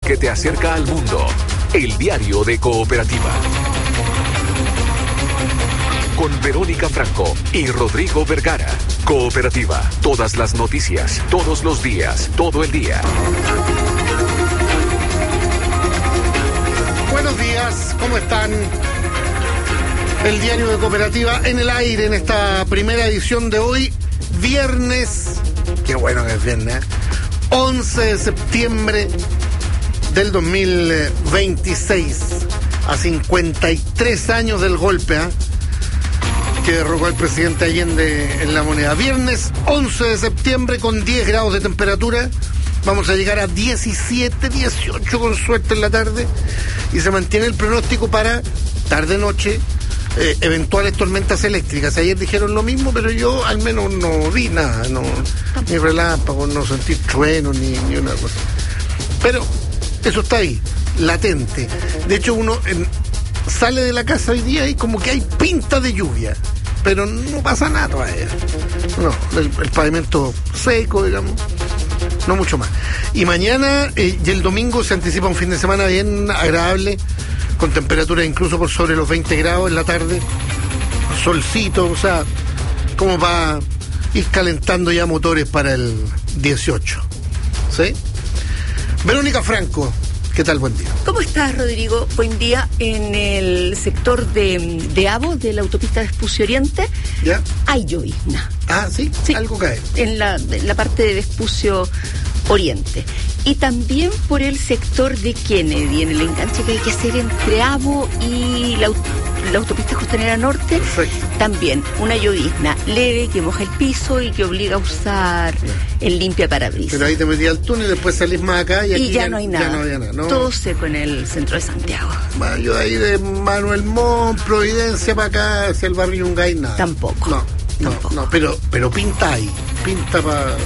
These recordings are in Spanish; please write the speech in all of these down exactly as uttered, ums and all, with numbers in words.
que te acerca al mundo. El diario de Cooperativa. Con Verónica Franco y Rodrigo Vergara. Cooperativa. Todas las noticias, todos los días, todo el día. Buenos días, ¿cómo están? El diario de Cooperativa en el aire en esta primera edición de hoy, viernes, qué bueno que es viernes, once de septiembre del dos mil veintiséis, a cincuenta y tres años del golpe, ¿eh? que derrocó al presidente Allende en La Moneda. Viernes once de septiembre con diez grados de temperatura. Vamos a llegar a diecisiete, dieciocho con suerte en la tarde. Y se mantiene el pronóstico para tarde-noche, eh, eventuales tormentas eléctricas. Ayer dijeron lo mismo, pero yo al menos no vi nada. No, ni relámpagos, no sentí trueno, ni, ni una cosa. Pero eso está ahí, latente. De hecho, uno en, sale de la casa hoy día y como que hay pinta de lluvia. Pero no pasa nada todavía. No, el, el pavimento seco, digamos. No mucho más. Y mañana eh, y el domingo se anticipa un fin de semana bien agradable, con temperaturas incluso por sobre los veinte grados en la tarde. Solcito, o sea, como va a ir calentando ya motores para el dieciocho. ¿Sí? Verónica Franco, ¿qué tal? Buen día. ¿Cómo estás, Rodrigo? Buen día. En el sector de, de Avo, de la autopista Vespucio Oriente, ¿ya? Hay llovizna. Ah, ¿sí? Sí. Algo cae. En la, en la parte de Vespucio Oriente. Y también por el sector de Kennedy, en el enganche que hay que hacer entre Avo y la, la autopista Costanera Norte. Perfecto. También una llovizna leve que moja el piso y que obliga a usar el limpia parabrisas. Pero ahí te metí al túnel y después salís más acá y aquí y ya, ya no hay nada. Ya no había nada, ¿no? Todo seco en el centro de Santiago. Bueno, yo de ahí de Manuel Montt, Providencia para acá, hacia el barrio Yungay, nada. Tampoco. No, no, Tampoco. no, pero, pero pinta ahí. Pinta para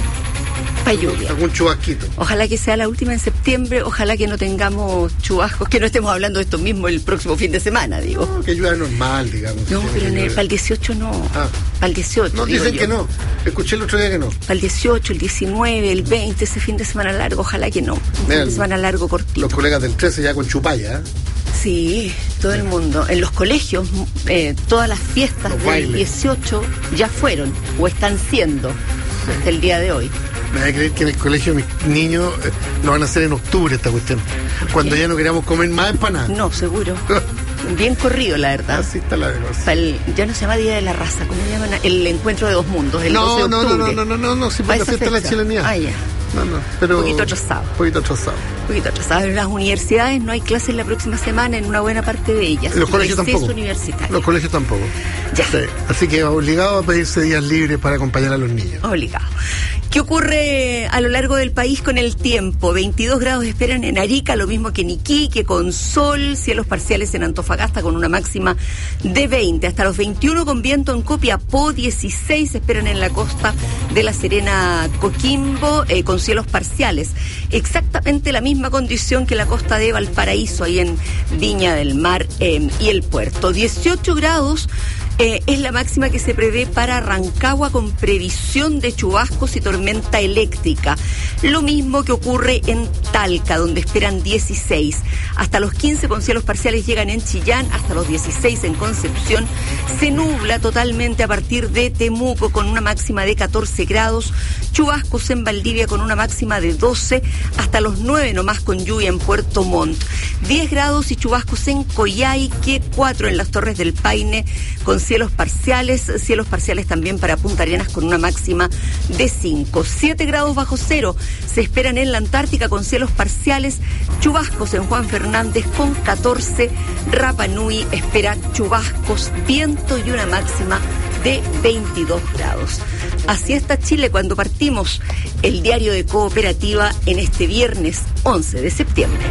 pa lluvia. Algún chubasquito. Ojalá que sea la última en septiembre, ojalá que no tengamos chubascos, que no estemos hablando de esto mismo el próximo fin de semana, digo. No, que llueva normal, digamos. No, pero en el, para el dieciocho no. Ah. Para el dieciocho. No, dicen que no. Escuché el otro día que no. Para el dieciocho, el diecinueve, el veinte, ese fin de semana largo, ojalá que no. Un Vean, fin de semana largo, cortito. Los colegas del trece ya con chupalla, ¿eh? Sí, todo el mundo. En los colegios, eh, todas las fiestas los del bailes. dieciocho ya fueron, o están siendo, sí. hasta el día de hoy. Me voy a creer que en el colegio mis niños eh, lo van a hacer en octubre esta cuestión. Cuando ya no queramos comer más empanadas. No, seguro. Bien corrido, la verdad. Así está la cosa. El, ya no se llama Día de la Raza, ¿cómo le llaman? El encuentro de dos mundos, el no, doce de no, octubre. no, no, no, no, no, sí, porque la fiesta de la chilenidad. Ah, ya. No, no, pero... Un poquito atrasado. Un poquito atrasado. Un poquito atrasado. En las universidades no hay clases la próxima semana en una buena parte de ellas. Los colegios tampoco. Universitario. Los colegios tampoco. Ya. Sí. Así que obligado a pedirse días libres para acompañar a los niños. Obligado. ¿Qué ocurre a lo largo del país con el tiempo? veintidós grados esperan en Arica, lo mismo que en Iquique, con sol, cielos parciales en Antofagasta con una máxima de veinte, hasta los veintiuno con viento en Copiapó, dieciséis esperan en la costa de La Serena, Coquimbo, eh, con cielos parciales. Exactamente la misma condición que la costa de Valparaíso, ahí en Viña del Mar eh, y el puerto. dieciocho grados. Eh, es la máxima que se prevé para Rancagua con previsión de chubascos y tormenta eléctrica. Lo mismo que ocurre en Talca, donde esperan dieciséis. Hasta los quince con cielos parciales llegan en Chillán, hasta los dieciséis en Concepción. Se nubla totalmente a partir de Temuco con una máxima de catorce grados. Chubascos en Valdivia con una máxima de doce, hasta los nueve nomás con lluvia en Puerto Montt. diez grados y chubascos en Coyhaique, cuatro en las Torres del Paine con cielos parciales, cielos parciales también para Punta Arenas con una máxima de cinco. siete grados bajo cero se esperan en la Antártica con cielos parciales, chubascos en Juan Fernández con catorce, Rapa Nui espera chubascos, viento y una máxima de veintidós grados. Así está Chile cuando partimos el diario de Cooperativa en este viernes once de septiembre.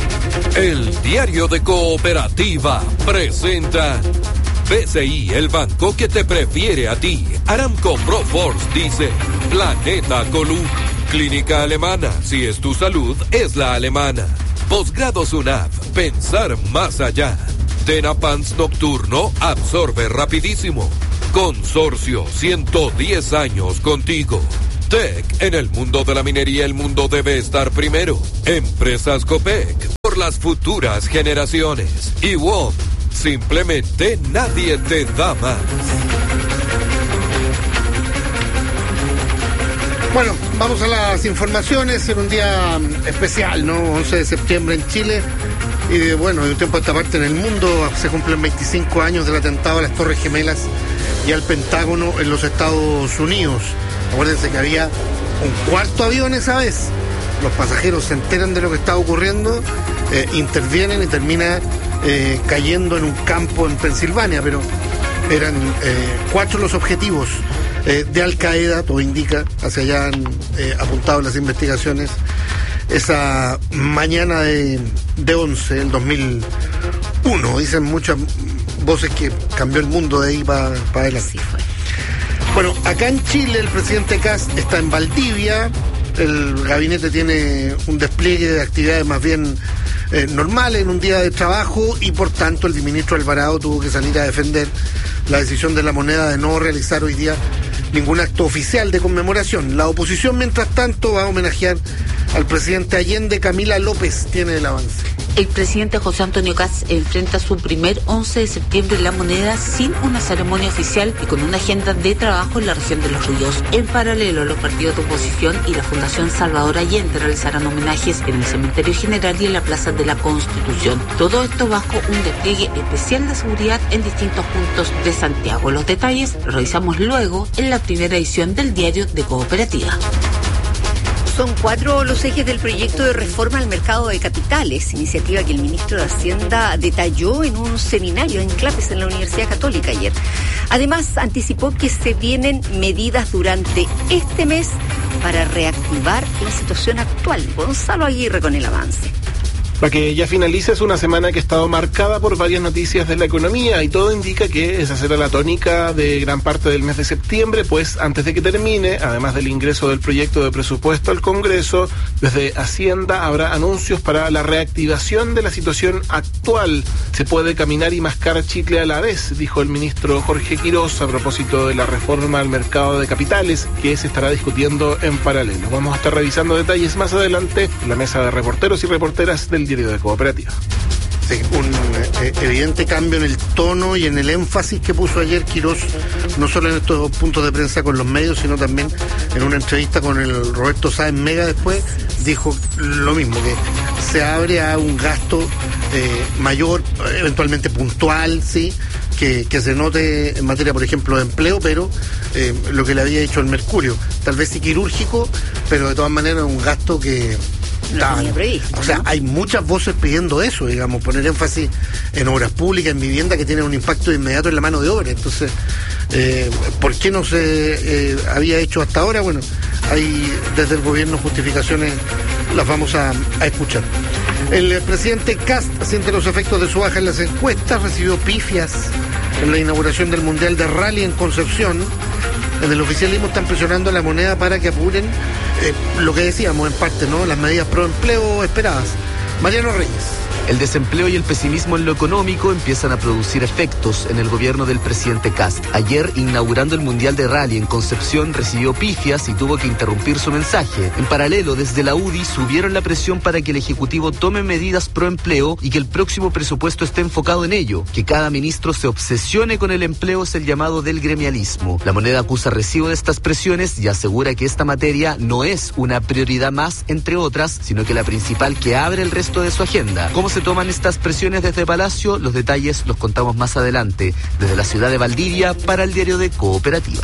El diario de Cooperativa presenta B C I, el banco que te prefiere a ti. Aramco Proforce dice Planeta Column. Clínica Alemana, si es tu salud, es la alemana. Posgrado SUNAF, pensar más allá. Tenapans Nocturno absorbe rapidísimo. Consorcio, ciento diez años contigo. Copec, en el mundo de la minería el mundo debe estar primero. Empresas Copec, por las futuras generaciones. Y W O M, simplemente nadie te da más. Bueno, vamos a las informaciones en un día especial, ¿no? once de septiembre en Chile. Y bueno, de un tiempo a esta parte en el mundo se cumplen veinticinco años del atentado a las Torres Gemelas y al Pentágono en los Estados Unidos. Acuérdense que había un cuarto avión esa vez. Los pasajeros se enteran de lo que está ocurriendo, eh, intervienen y termina eh, cayendo en un campo en Pensilvania, pero eran eh, cuatro los objetivos eh, de Al Qaeda, todo indica, hacia allá han eh, apuntado las investigaciones. Esa mañana de, de once, el dos mil uno, dicen muchas voces que cambió el mundo de ahí para pa adelante. Sí fue. Bueno, acá en Chile el presidente Kast está en Valdivia, el gabinete tiene un despliegue de actividades más bien eh, normales en un día de trabajo y por tanto el ministro Alvarado tuvo que salir a defender la decisión de La Moneda de no realizar hoy día ningún acto oficial de conmemoración. La oposición, mientras tanto, va a homenajear al presidente Allende. Camila López tiene el avance. El presidente José Antonio Kast enfrenta su primer once de septiembre en La Moneda sin una ceremonia oficial y con una agenda de trabajo en la región de Los Ríos. En paralelo, los partidos de oposición y la Fundación Salvador Allende realizarán homenajes en el Cementerio General y en la Plaza de la Constitución. Todo esto bajo un despliegue especial de seguridad en distintos puntos de Santiago. Los detalles los revisamos luego en la primera edición del Diario de Cooperativa. Son cuatro los ejes del proyecto de reforma al mercado de capitales, iniciativa que el ministro de Hacienda detalló en un seminario en Clapes en la Universidad Católica ayer. Además, anticipó que se vienen medidas durante este mes para reactivar la situación actual. Gonzalo Aguirre con el avance. La que ya finaliza es una semana que ha estado marcada por varias noticias de la economía y todo indica que esa será la tónica de gran parte del mes de septiembre, pues antes de que termine, además del ingreso del proyecto de presupuesto al Congreso, desde Hacienda habrá anuncios para la reactivación de la situación actual. Se puede caminar y mascar chicle a la vez, dijo el ministro Jorge Quirós a propósito de la reforma al mercado de capitales que se estará discutiendo en paralelo. Vamos a estar revisando detalles más adelante en la mesa de reporteros y reporteras del Diario de Cooperativa. Sí, un eh, evidente cambio en el tono y en el énfasis que puso ayer Quirós, no solo en estos puntos de prensa con los medios, sino también en una entrevista con el Roberto Sáenz Mega después, dijo lo mismo, que se abre a un gasto eh, mayor, eventualmente puntual, sí, que, que se note en materia, por ejemplo, de empleo, pero eh, lo que le había dicho el Mercurio, tal vez sí quirúrgico, pero de todas maneras un gasto que Lo tenía previsto, o sea, ¿no? hay muchas voces pidiendo eso, digamos, poner énfasis en obras públicas, en vivienda, que tienen un impacto inmediato en la mano de obra. Entonces, eh, ¿por qué no se eh, había hecho hasta ahora? Bueno, hay desde el gobierno justificaciones, las vamos a, a escuchar. El presidente Kast siente los efectos de su baja en las encuestas, recibió pifias en la inauguración del Mundial de Rally en Concepción. En el oficialismo están presionando a La Moneda para que apuren eh, lo que decíamos en parte, ¿no? Las medidas pro empleo esperadas. Mariano Reyes. El desempleo y el pesimismo en lo económico empiezan a producir efectos en el gobierno del presidente Kast. Ayer, inaugurando el Mundial de Rally en Concepción, recibió pifias y tuvo que interrumpir su mensaje. En paralelo, desde la U D I subieron la presión para que el Ejecutivo tome medidas pro empleo y que el próximo presupuesto esté enfocado en ello. Que cada ministro se obsesione con el empleo es el llamado del gremialismo. La Moneda acusa recibo de estas presiones y asegura que esta materia no es una prioridad más, entre otras, sino que la principal que abre el resto de su agenda. ¿Cómo se toman estas presiones desde Palacio? Los detalles los contamos más adelante, desde la ciudad de Valdivia para el Diario de Cooperativa.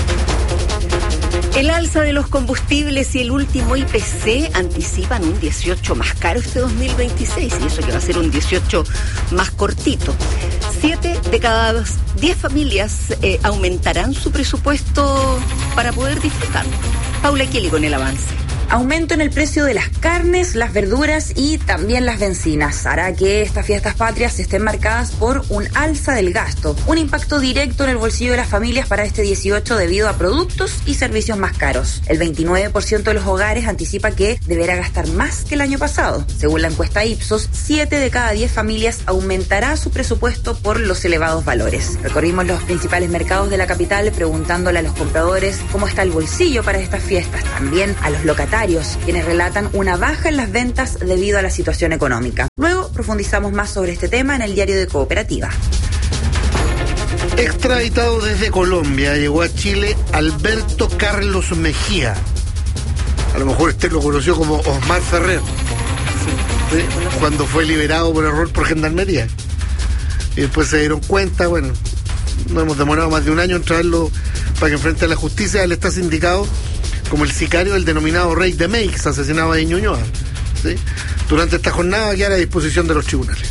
El alza de los combustibles y el último I P C anticipan un dieciocho más caro este dos mil veintiséis, y eso que va a ser un dieciocho más cortito. Siete de cada diez familias eh, aumentarán su presupuesto para poder disfrutar. Paula Kelly con el avance. Aumento en el precio de las carnes, las verduras y también las bencinas hará que estas fiestas patrias estén marcadas por un alza del gasto, un impacto directo en el bolsillo de las familias para este dieciocho debido a productos y servicios más caros. El veintinueve por ciento de los hogares anticipa que deberá gastar más que el año pasado. Según la encuesta Ipsos, siete de cada diez familias aumentará su presupuesto por los elevados valores. Recorrimos los principales mercados de la capital preguntándole a los compradores cómo está el bolsillo para estas fiestas, también a los locatarios, quienes relatan una baja en las ventas debido a la situación económica. Luego profundizamos más sobre este tema en el diario de Cooperativa. Extraditado desde Colombia, llegó a Chile Alberto Carlos Mejía. A lo mejor usted lo conoció como Osmar Ferrer, ¿sí? Cuando fue liberado por error por Gendarmería. Y después se dieron cuenta, bueno, no hemos demorado más de un año en traerlo para que enfrente a la justicia. Él está sindicado como el sicario del denominado Rey de Meix, asesinado en Ñuñoa, ¿sí? Durante esta jornada queda a disposición de los tribunales.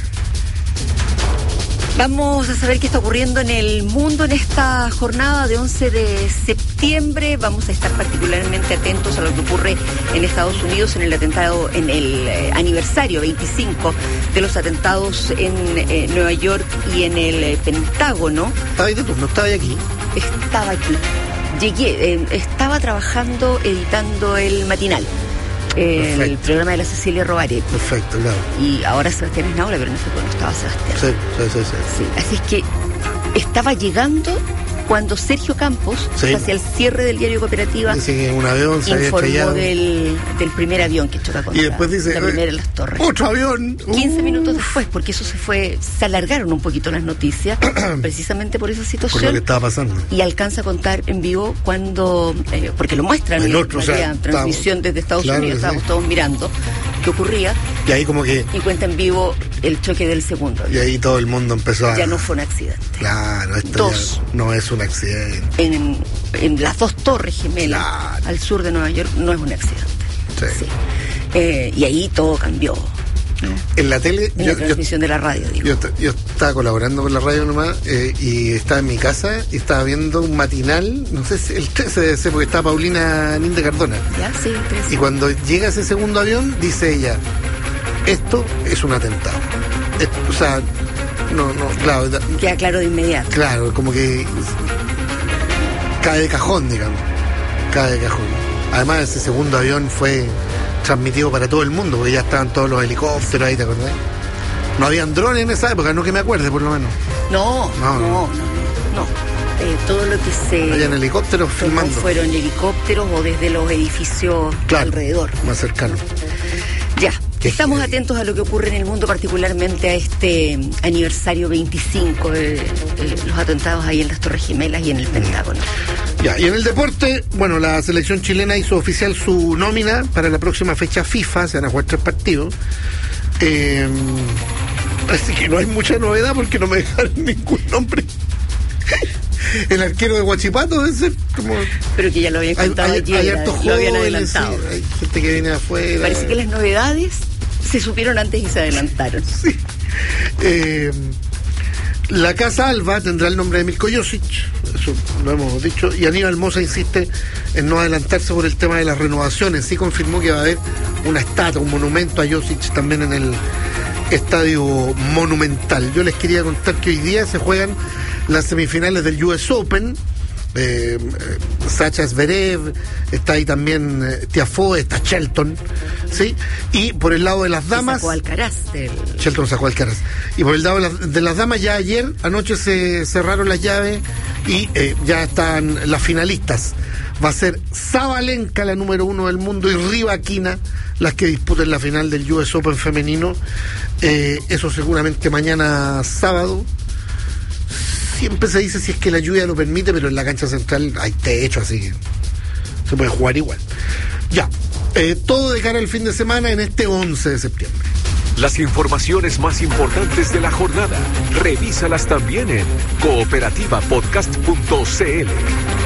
Vamos a saber qué está ocurriendo en el mundo en esta jornada de once de septiembre. Vamos a estar particularmente atentos a lo que ocurre en Estados Unidos en el atentado, en el eh, aniversario veinticinco de los atentados en eh, Nueva York y en el eh, Pentágono. ¿Estaba ahí de turno? ¿Estaba ahí aquí? Estaba aquí. Llegué, eh, estaba trabajando, editando el matinal. El Perfecto. Programa de la Cecilia Robaré. Perfecto, claro. Y ahora Sebastián Esnaola, pero no sé cuándo estaba Sebastián. Sí, sí, sí, sí. sí. Así es que estaba llegando cuando Sergio Campos, sí. hacia el cierre del diario Cooperativa, dice que un avión se había informó del, del primer avión que choca contra y después dice, la primera de las torres. ¡Otro avión! quince uh. minutos después, porque eso se fue, se alargaron un poquito las noticias, precisamente por esa situación. Por lo que estaba pasando. Y alcanza a contar en vivo cuando, eh, porque lo muestran en otro, la o sea, transmisión estamos, desde Estados claro, Unidos, estábamos sí. todos mirando qué ocurría. Y ahí como que... Y cuenta en vivo el choque del segundo avión. Y ahí todo el mundo empezó a... Ya no fue un accidente. Claro, esto Dos. Ya no es un accidente. En, en las dos torres gemelas, claro. al sur de Nueva York, no es un accidente. Sí. sí. Eh, y ahí todo cambió. ¿no? En la tele... En yo, la transmisión yo, de la radio, digo. Yo, yo estaba colaborando con la radio nomás eh, y estaba en mi casa y estaba viendo un matinal, no sé si el trece de ese, porque está Paulina Ninde Cardona. Ya, sí, el trece. Y cuando llega ese segundo avión, dice ella, esto es un atentado. Esto, o sea, no, no, claro. Queda claro de inmediato. Claro, como que cae de cajón, digamos. Cae de cajón. Además, ese segundo avión fue transmitido para todo el mundo, porque ya estaban todos los helicópteros ahí, ¿te acordás? No habían drones en esa época, no que me acuerde, por lo menos. No, no, no, no. no, no. Eh, todo lo que se... Habían helicópteros filmando. Fueron helicópteros o desde los edificios claro, alrededor. Más cercanos. Ya. Estamos atentos a lo que ocurre en el mundo, particularmente a este aniversario veinticinco de, de los atentados ahí en las Torres Gemelas y en el Pentágono. Ya, y en el deporte, bueno, la selección chilena hizo oficial su nómina para la próxima fecha FIFA, se van a jugar tres partidos. Eh, así que no hay mucha novedad porque no me dejaron ningún nombre. El arquero de Huachipato debe ser como... Pero que ya lo habían contado hay, ayer, hay hartos lo jóvenes, habían adelantado. Sí, hay gente que viene de afuera. Parece que las novedades se supieron antes y se adelantaron. Sí. Eh, la Casa Alba tendrá el nombre de Milko Josic, eso lo hemos dicho, y Aníbal Mosa insiste en no adelantarse por el tema de las renovaciones. Sí confirmó que va a haber una estatua, un monumento a Josic también en el Estadio Monumental. Yo les quería contar que hoy día se juegan las semifinales del U S Open. Eh, eh, Sacha Zverev, está ahí también eh, Tiafoe, está Shelton, ¿sí? Y por el lado de las damas, sacó Alcaraz del... Shelton sacó Alcaraz. Y por el lado de las, de las damas, ya ayer anoche se cerraron las llaves y eh, ya están las finalistas. Va a ser Sabalenka, la número uno del mundo, y Rybakina las que disputen la final del U S Open femenino. Eh, eso seguramente mañana sábado. Siempre se dice si es que la lluvia lo permite, pero en la cancha central hay techo, así que se puede jugar igual. Ya, eh, todo de cara al fin de semana en este once de septiembre. Las informaciones más importantes de la jornada, revísalas también en cooperativa podcast punto c l.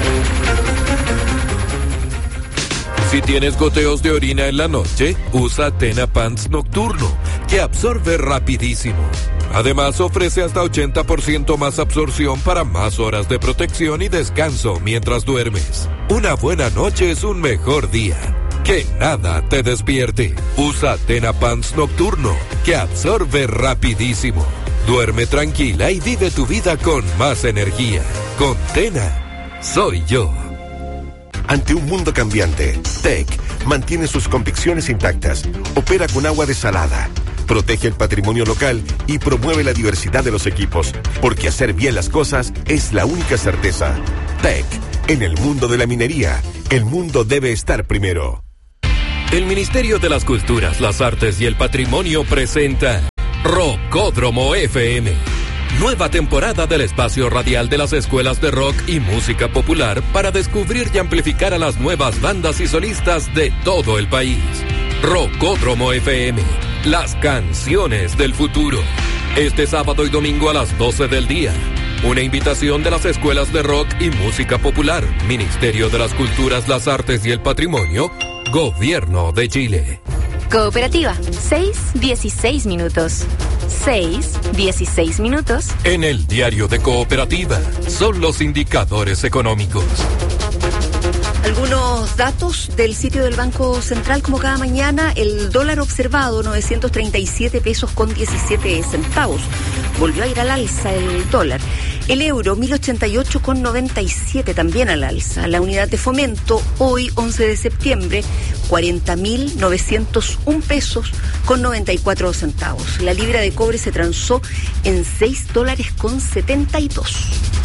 Si tienes goteos de orina en la noche, usa Tena Pants Nocturno, que absorbe rapidísimo. Además, ofrece hasta ochenta por ciento más absorción para más horas de protección y descanso mientras duermes. Una buena noche es un mejor día. Que nada te despierte. Usa Tena Pants Nocturno, que absorbe rapidísimo. Duerme tranquila y vive tu vida con más energía. Con Tena, soy yo. Ante un mundo cambiante, T E C mantiene sus convicciones intactas, opera con agua desalada, protege el patrimonio local y promueve la diversidad de los equipos, porque hacer bien las cosas es la única certeza. T E C, en el mundo de la minería, el mundo debe estar primero. El Ministerio de las Culturas, las Artes y el Patrimonio presenta Rockódromo F M. Nueva temporada del espacio radial de las escuelas de rock y música popular para descubrir y amplificar a las nuevas bandas y solistas de todo el país. Rockódromo F M, las canciones del futuro. Este sábado y domingo a las doce del día. Una invitación de las escuelas de rock y música popular, Ministerio de las Culturas, las Artes y el Patrimonio, Gobierno de Chile. Cooperativa, seis dieciséis minutos. seis dieciséis minutos. En el diario de Cooperativa, son los indicadores económicos. Algunos datos del sitio del Banco Central, como cada mañana. El dólar observado, novecientos treinta y siete pesos con diecisiete centavos. Volvió a ir al alza el dólar. El euro, mil ochenta y ocho con noventa y siete, también al alza. La unidad de fomento, hoy, once de septiembre, cuarenta mil novecientos un pesos con noventa y cuatro centavos. La libra de cobre se transó en seis dólares con setenta y dos.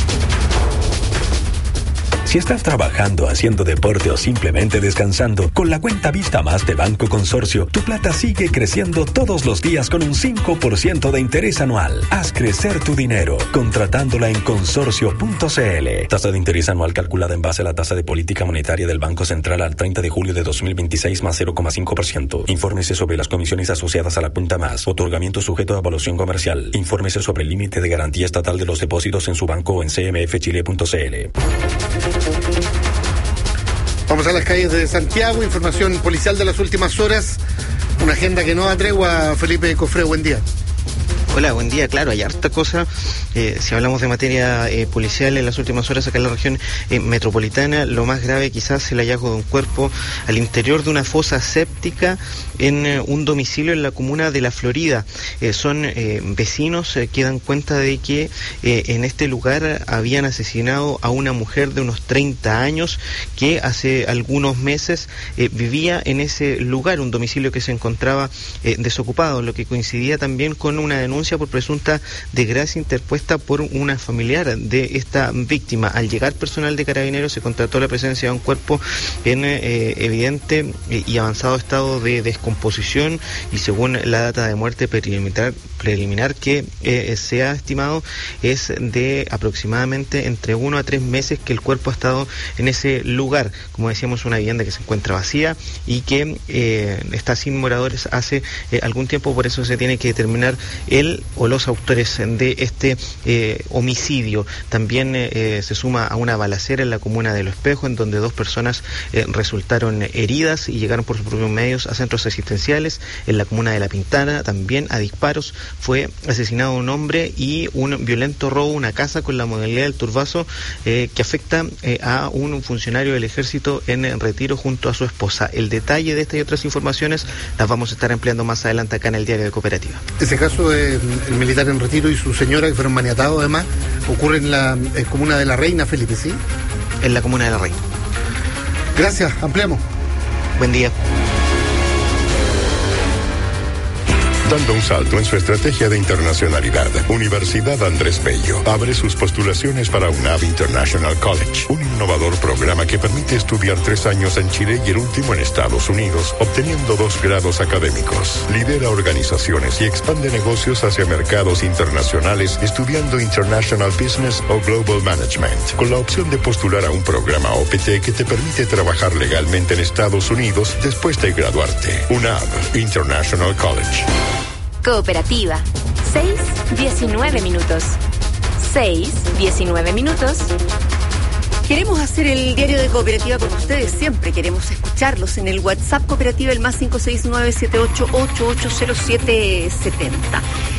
Si estás trabajando, haciendo deporte o simplemente descansando, con la cuenta Vista Más de Banco Consorcio, tu plata sigue creciendo todos los días con un cinco por ciento de interés anual. Haz crecer tu dinero, contratándola en consorcio punto c l. Tasa de interés anual calculada en base a la tasa de política monetaria del Banco Central al treinta de julio de dos mil veintiséis más cero coma cinco por ciento. Infórmese sobre las comisiones asociadas a la cuenta Más. Otorgamiento sujeto a evaluación comercial. Infórmese sobre el límite de garantía estatal de los depósitos en su banco o en c m f chile punto c l. Vamos a las calles de Santiago, información policial de las últimas horas, una agenda que no da tregua. Felipe Cofré, buen día. Hola, buen día. Claro, hay harta cosa. Eh, si hablamos de materia eh, policial en las últimas horas acá en la región eh, metropolitana, lo más grave quizás es el hallazgo de un cuerpo al interior de una fosa séptica en eh, un domicilio en la comuna de La Florida. Eh, son eh, vecinos eh, que dan cuenta de que eh, en este lugar habían asesinado a una mujer de unos treinta años que hace algunos meses eh, vivía en ese lugar, un domicilio que se encontraba eh, desocupado, lo que coincidía también con una denuncia por presunta desgracia interpuesta por una familiar de esta víctima. Al llegar personal de Carabineros se constató la presencia de un cuerpo en eh, evidente y avanzado estado de descomposición, y según la data de muerte preliminar, preliminar que eh, se ha estimado es de aproximadamente entre uno a tres meses que el cuerpo ha estado en ese lugar. Como decíamos, una vivienda que se encuentra vacía y que eh, está sin moradores hace eh, algún tiempo, por eso se tiene que determinar el o los autores de este eh, homicidio. También eh, se suma a una balacera en la comuna de Lo Espejo, en donde dos personas eh, resultaron heridas y llegaron por sus propios medios a centros asistenciales. En la comuna de La Pintana, también a disparos, fue asesinado un hombre y un violento robo a una casa con la modalidad del turbazo eh, que afecta eh, a un funcionario del ejército en retiro junto a su esposa. El detalle de estas y otras informaciones las vamos a estar empleando más adelante acá en el diario de Cooperativa. Ese caso de el militar en retiro y su señora, que fueron maniatados además, ocurre en la en comuna de La Reina, Felipe, ¿sí? En la comuna de La Reina. Gracias, ampliamos. Buen día. Dando un salto en su estrategia de internacionalidad, Universidad Andrés Bello abre sus postulaciones para UNAV International College, un innovador programa que permite estudiar tres años en Chile y el último en Estados Unidos, obteniendo dos grados académicos. Lidera organizaciones y expande negocios hacia mercados internacionales estudiando International Business o Global Management, con la opción de postular a un programa O P T que te permite trabajar legalmente en Estados Unidos después de graduarte. UNAV International College. Cooperativa, seis diecinueve minutos. seis diecinueve minutos. Queremos hacer el diario de Cooperativa con ustedes, siempre queremos escucharlos en el WhatsApp Cooperativa, el más cinco seis nueve siete ocho ocho ocho cero siete siete cero.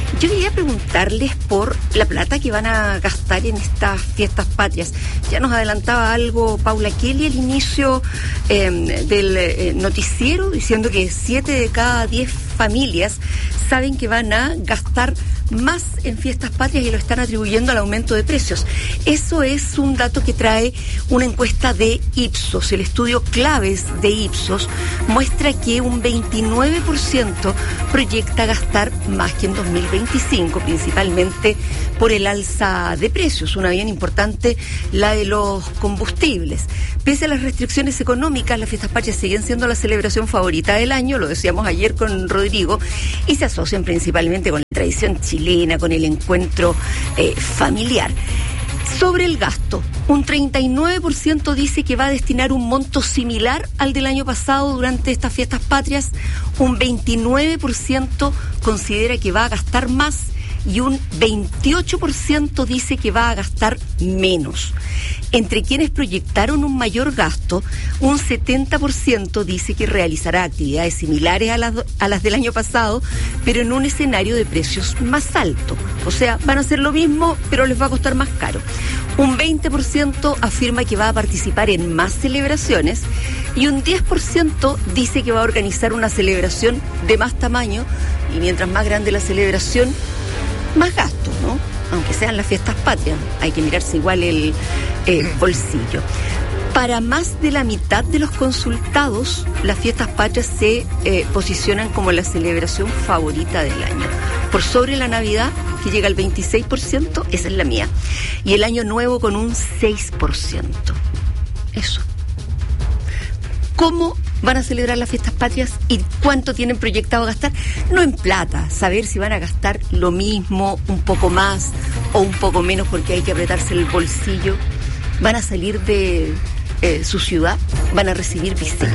Yo quería preguntarles por la plata que van a gastar en estas fiestas patrias. Ya nos adelantaba algo Paula Kelly al inicio eh, del eh, noticiero, diciendo que siete de cada diez familias saben que van a gastar más en fiestas patrias y lo están atribuyendo al aumento de precios. Eso es un dato que trae una encuesta de Ipsos. El estudio Claves de Ipsos muestra que un veintinueve por ciento proyecta gastar más que en dos mil veinticinco, principalmente por el alza de precios, una bien importante, la de los combustibles. Pese a las restricciones económicas, las fiestas patrias siguen siendo la celebración favorita del año, lo decíamos ayer con Rodrigo, y se asocian principalmente con la tradición chilena, con el encuentro eh, familiar. Sobre el gasto, un treinta y nueve por ciento dice que va a destinar un monto similar al del año pasado durante estas fiestas patrias, un veintinueve por ciento considera que va a gastar más y un veintiocho por ciento dice que va a gastar menos. Entre quienes proyectaron un mayor gasto, un setenta por ciento dice que realizará actividades similares a las, a las del año pasado, pero en un escenario de precios más alto. O sea, van a hacer lo mismo, pero les va a costar más caro. Un veinte por ciento afirma que va a participar en más celebraciones y un diez por ciento dice que va a organizar una celebración de más tamaño, y mientras más grande la celebración, más gasto, ¿no? Aunque sean las fiestas patrias, hay que mirarse igual el eh, bolsillo. Para más de la mitad de los consultados, las fiestas patrias se eh, posicionan como la celebración favorita del año. Por sobre la Navidad, que llega al veintiséis por ciento, esa es la mía. Y el Año Nuevo con un seis por ciento. Eso. ¿Cómo van a celebrar las fiestas patrias y cuánto tienen proyectado gastar? No en plata, saber si van a gastar lo mismo, un poco más o un poco menos porque hay que apretarse el bolsillo. Van a salir de eh, su ciudad, van a recibir visitas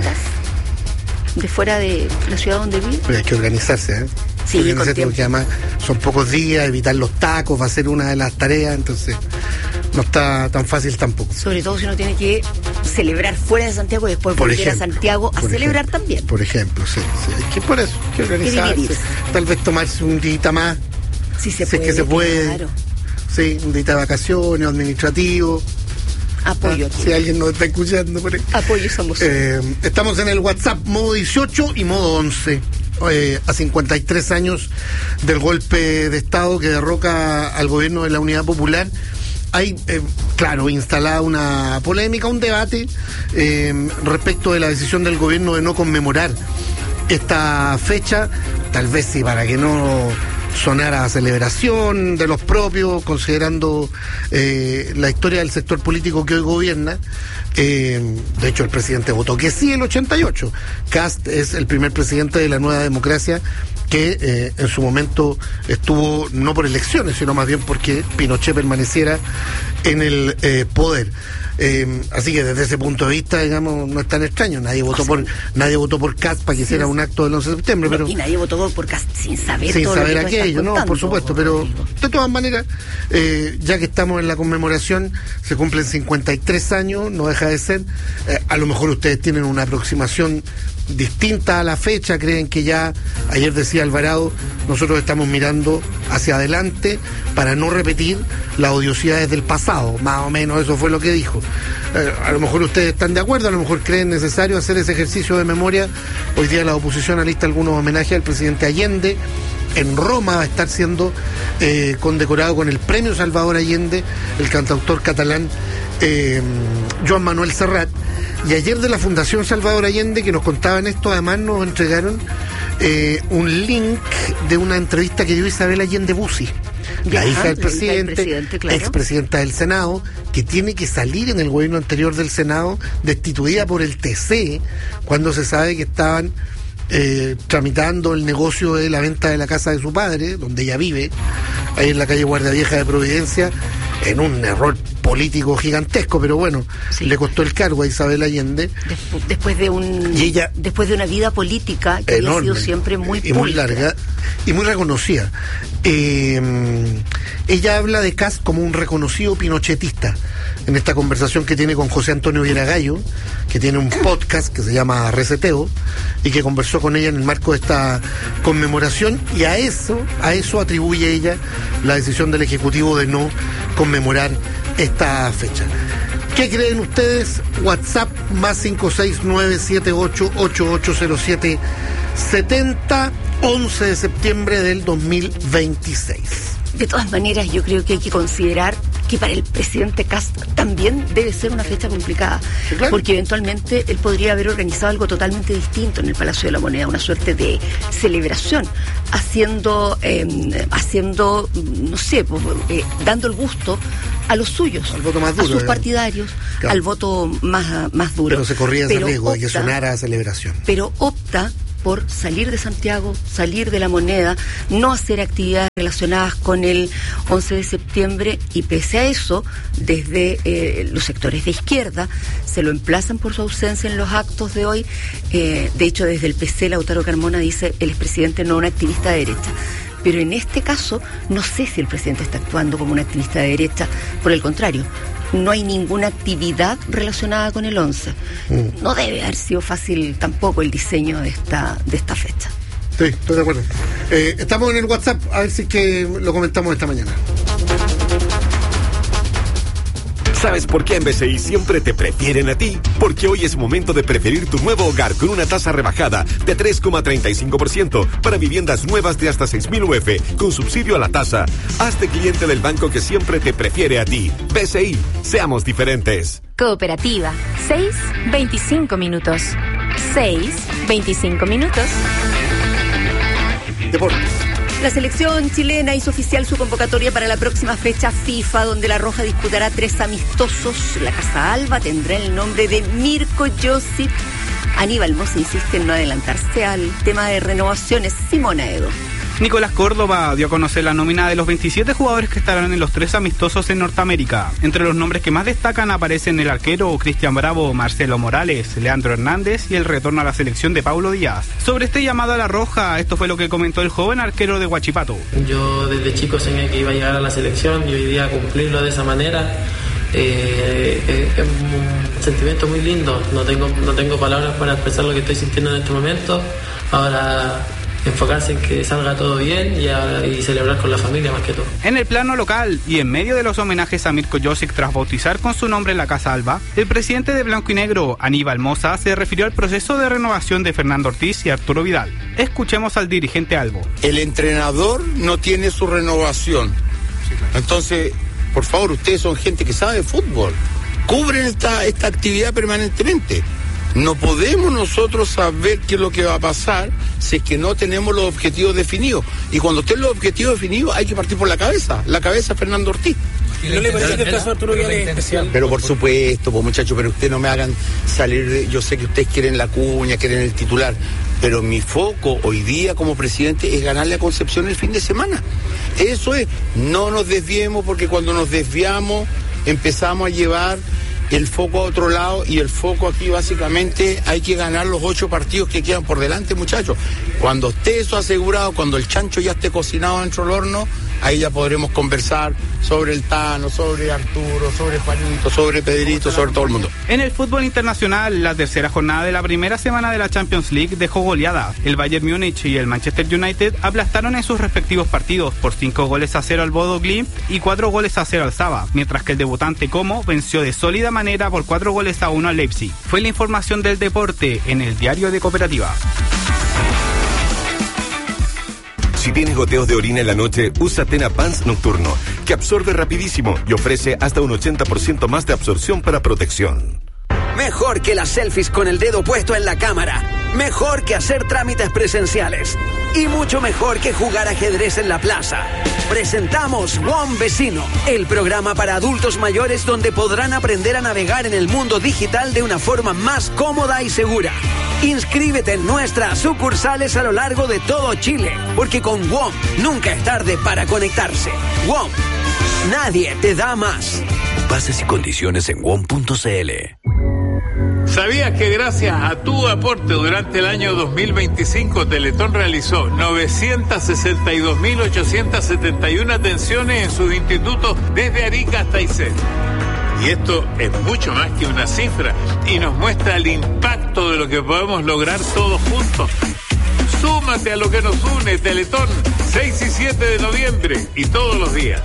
de fuera de la ciudad donde viven. Pero hay que organizarse, ¿eh? Sí, organizarse porque además son pocos días, evitar los tacos va a ser una de las tareas, entonces no está tan fácil tampoco. Sobre todo si uno tiene que celebrar fuera de Santiago y después por volver ejemplo, a Santiago a celebrar ejemplo, también. Por ejemplo, sí, sí. Hay que por eso, hay que organizarse. Tal vez tomarse un día más. Si se si puede. Es que se puede. Claro. Sí, un día de vacaciones, administrativo. Apoyo ah, aquí. Si alguien nos está escuchando por ahí. Apoyo somos. Eh, estamos en el WhatsApp modo dieciocho y modo once. Eh, a cincuenta y tres años del golpe de Estado que derroca al gobierno de la Unidad Popular, hay, eh, claro, instalada una polémica, un debate eh, respecto de la decisión del gobierno de no conmemorar esta fecha, tal vez sí para que no sonara a celebración de los propios, considerando eh, la historia del sector político que hoy gobierna. Eh, de hecho, el presidente votó que sí el ochenta y ocho. Kast es el primer presidente de la Nueva Democracia que eh, en su momento estuvo no por elecciones, sino más bien porque Pinochet permaneciera en el eh, poder. Eh, así que desde ese punto de vista, digamos, no es tan extraño. Nadie votó o sea, por nadie votó por Kast para que hiciera sí, un acto del once de septiembre. No, pero y nadie votó por Kast sin saber sin todo saber lo que aquello, no, por supuesto. Pero de todas maneras, eh, ya que estamos en la conmemoración, se cumplen cincuenta y tres años, no deja de ser. Eh, a lo mejor ustedes tienen una aproximación distinta a la fecha, creen que ya, ayer decía Alvarado, nosotros estamos mirando hacia adelante para no repetir las odiosidades del pasado, más o menos eso fue lo que dijo. Eh, a lo mejor ustedes están de acuerdo, a lo mejor creen necesario hacer ese ejercicio de memoria. Hoy día la oposición alista algunos homenajes al presidente Allende. En Roma va a estar siendo eh, condecorado con el premio Salvador Allende el cantautor catalán eh, Joan Manuel Serrat. Y ayer de la Fundación Salvador Allende, que nos contaban esto, además nos entregaron eh, un link de una entrevista que dio Isabel Allende Bussi, la ya, hija del presidente, del presidente claro. expresidenta del Senado, que tiene que salir en el gobierno anterior del Senado, destituida por el T C, cuando se sabe que estaban eh, tramitando el negocio de la venta de la casa de su padre, donde ella vive, ahí en la calle Guardia Vieja de Providencia, en un error político gigantesco, pero bueno, sí. le costó el cargo a Isabel Allende. Después, después de un y ella, después de una vida política que enorme, había sido siempre muy y muy larga y muy reconocida. Eh, ella habla de Kast como un reconocido pinochetista en esta conversación que tiene con José Antonio Vieragallo, que tiene un podcast que se llama Reseteo y que conversó con ella en el marco de esta conmemoración, y a eso, a eso atribuye ella la decisión del Ejecutivo de no conmemorar esta fecha. ¿Qué creen ustedes? WhatsApp más cinco seis nueve siete ocho ocho ocho cero siete setenta, once de septiembre del dos mil veintiséis. De todas maneras, yo creo que hay que considerar que para el presidente Kast también debe ser una fecha complicada, sí, claro. porque eventualmente él podría haber organizado algo totalmente distinto en el Palacio de la Moneda, una suerte de celebración, haciendo, eh, haciendo no sé, pues, eh, dando el gusto a los suyos, al voto más duro, a sus eh. partidarios, claro. al voto más, más duro. Pero se corría ese riesgo de que sonara a celebración. Pero opta por salir de Santiago, salir de la Moneda, no hacer actividades relacionadas con el once de septiembre, y pese a eso, desde eh, los sectores de izquierda se lo emplazan por su ausencia en los actos de hoy. Eh, de hecho, desde el P C, Lautaro Carmona dice: el expresidente no es un activista de derecha. Pero en este caso, no sé si el presidente está actuando como un activista de derecha. Por el contrario, no hay ninguna actividad relacionada con el once. Mm. No debe haber sido fácil tampoco el diseño de esta, de esta fecha. Sí, estoy de acuerdo. Eh, estamos en el WhatsApp, a ver si es que lo comentamos esta mañana. ¿Sabes por qué en B C I siempre te prefieren a ti? Porque hoy es momento de preferir tu nuevo hogar con una tasa rebajada de tres coma treinta y cinco por ciento para viviendas nuevas de hasta seis mil U F con subsidio a la tasa. Hazte cliente del banco que siempre te prefiere a ti. B C I, seamos diferentes. Cooperativa, seis veinticinco minutos. seis veinticinco minutos. Deportes. La selección chilena hizo oficial su convocatoria para la próxima fecha FIFA, donde la Roja disputará tres amistosos. La Casa Alba tendrá el nombre de Mirko Josic. Aníbal Mosa insiste en no adelantarse al tema de renovaciones. Simona Edo. Nicolás Córdoba dio a conocer la nómina de los veintisiete jugadores que estarán en los tres amistosos en Norteamérica. Entre los nombres que más destacan aparecen el arquero Cristian Bravo, Marcelo Morales, Leandro Hernández y el retorno a la selección de Paulo Díaz. Sobre este llamado a la Roja, esto fue lo que comentó el joven arquero de Huachipato. Yo desde chico soñé que iba a llegar a la selección y hoy día cumplirlo de esa manera. Eh, eh, es un sentimiento muy lindo. No tengo, no tengo palabras para expresar lo que estoy sintiendo en este momento. Ahora enfocarse en que salga todo bien y, a, y celebrar con la familia más que todo. En el plano local y en medio de los homenajes a Mirko Josic tras bautizar con su nombre la Casa Alba, el presidente de Blanco y Negro, Aníbal Mosa, se refirió al proceso de renovación de Fernando Ortiz y Arturo Vidal. Escuchemos al dirigente albo. El entrenador no tiene su renovación. Entonces, por favor, ustedes son gente que sabe de fútbol. Cubren esta, esta actividad permanentemente. No podemos nosotros saber qué es lo que va a pasar si es que no tenemos los objetivos definidos. Y cuando estén los objetivos definidos hay que partir por la cabeza. La cabeza es Fernando Ortiz. ¿No le parece que el caso de Arturo Vidal es especial? Pero por supuesto, pues muchachos, pero ustedes no me hagan salir de... Yo sé que ustedes quieren la cuña, quieren el titular, pero mi foco hoy día como presidente es ganarle a Concepción el fin de semana. Eso es, no nos desviemos, porque cuando nos desviamos empezamos a llevar el foco a otro lado, y el foco aquí básicamente hay que ganar los ocho partidos que quedan por delante, muchachos. Cuando esté eso asegurado, cuando el chancho ya esté cocinado dentro del horno, ahí ya podremos conversar sobre el Tano, sobre Arturo, sobre Juanito, sobre Pedrito, sobre todo el mundo. En el fútbol internacional, la tercera jornada de la primera semana de la Champions League dejó goleada. El Bayern Múnich y el Manchester United aplastaron en sus respectivos partidos por cinco goles a cero al Bodo Glimt y cuatro goles a cero al Saba, mientras que el debutante Como venció de sólida manera por cuatro goles a uno al Leipzig. Fue la información del deporte en el Diario de Cooperativa. Si tienes goteos de orina en la noche, usa Tena Pants Nocturno, que absorbe rapidísimo y ofrece hasta un ochenta por ciento más de absorción para protección. Mejor que las selfies con el dedo puesto en la cámara. Mejor que hacer trámites presenciales. Y mucho mejor que jugar ajedrez en la plaza. Presentamos WOM Vecino, el programa para adultos mayores donde podrán aprender a navegar en el mundo digital de una forma más cómoda y segura. Inscríbete en nuestras sucursales a lo largo de todo Chile, porque con WOM nunca es tarde para conectarse. WOM, Nadie te da más. Bases y condiciones en W O M punto C L. ¿Sabías que gracias a tu aporte durante el año dos mil veinticinco Teletón realizó novecientas sesenta y dos mil ochocientas setenta y una atenciones en sus institutos desde Arica hasta Aysén? Y esto es mucho más que una cifra y nos muestra el impacto de lo que podemos lograr todos juntos. Súmate a lo que nos une. Teletón, seis y siete de noviembre y todos los días.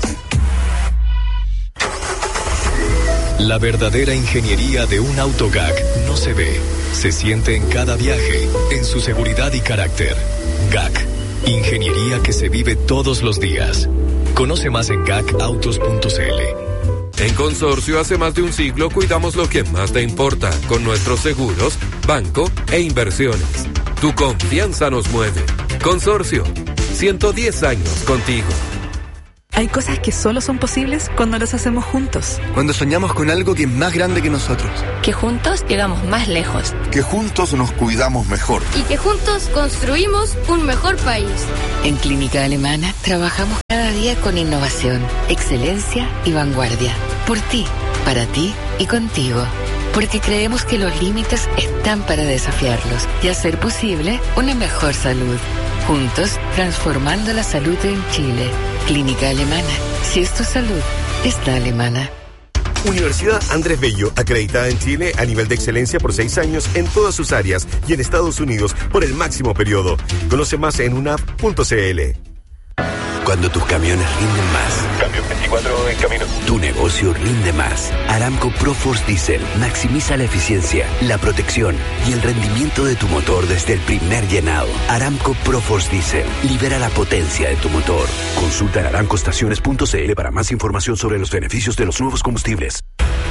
La verdadera ingeniería de un auto G A C no se ve, se siente en cada viaje, en su seguridad y carácter. G A C, ingeniería que se vive todos los días. Conoce más en G A C autos punto C L. En Consorcio hace más de un siglo cuidamos lo que más te importa con nuestros seguros, banco e inversiones. Tu confianza nos mueve. Consorcio, ciento diez años contigo. Hay cosas que solo son posibles cuando las hacemos juntos. Cuando soñamos con algo que es más grande que nosotros. Que juntos llegamos más lejos. Que juntos nos cuidamos mejor. Y que juntos construimos un mejor país. En Clínica Alemana trabajamos cada día con innovación, excelencia y vanguardia. Por ti, para ti y contigo. Porque creemos que los límites están para desafiarlos y hacer posible una mejor salud. Juntos, transformando la salud en Chile. Clínica Alemana. Si es tu salud, está alemana. Universidad Andrés Bello, acreditada en Chile a nivel de excelencia por seis años en todas sus áreas y en Estados Unidos por el máximo periodo. Conoce más en U N A P punto C L. Cuando tus camiones rinden más. Cambio veinticuatro en camino. Tu negocio rinde más. Aramco ProForce Diesel maximiza la eficiencia, la protección y el rendimiento de tu motor desde el primer llenado. Aramco ProForce Diesel libera la potencia de tu motor. Consulta en aramco estaciones punto C L para más información sobre los beneficios de los nuevos combustibles.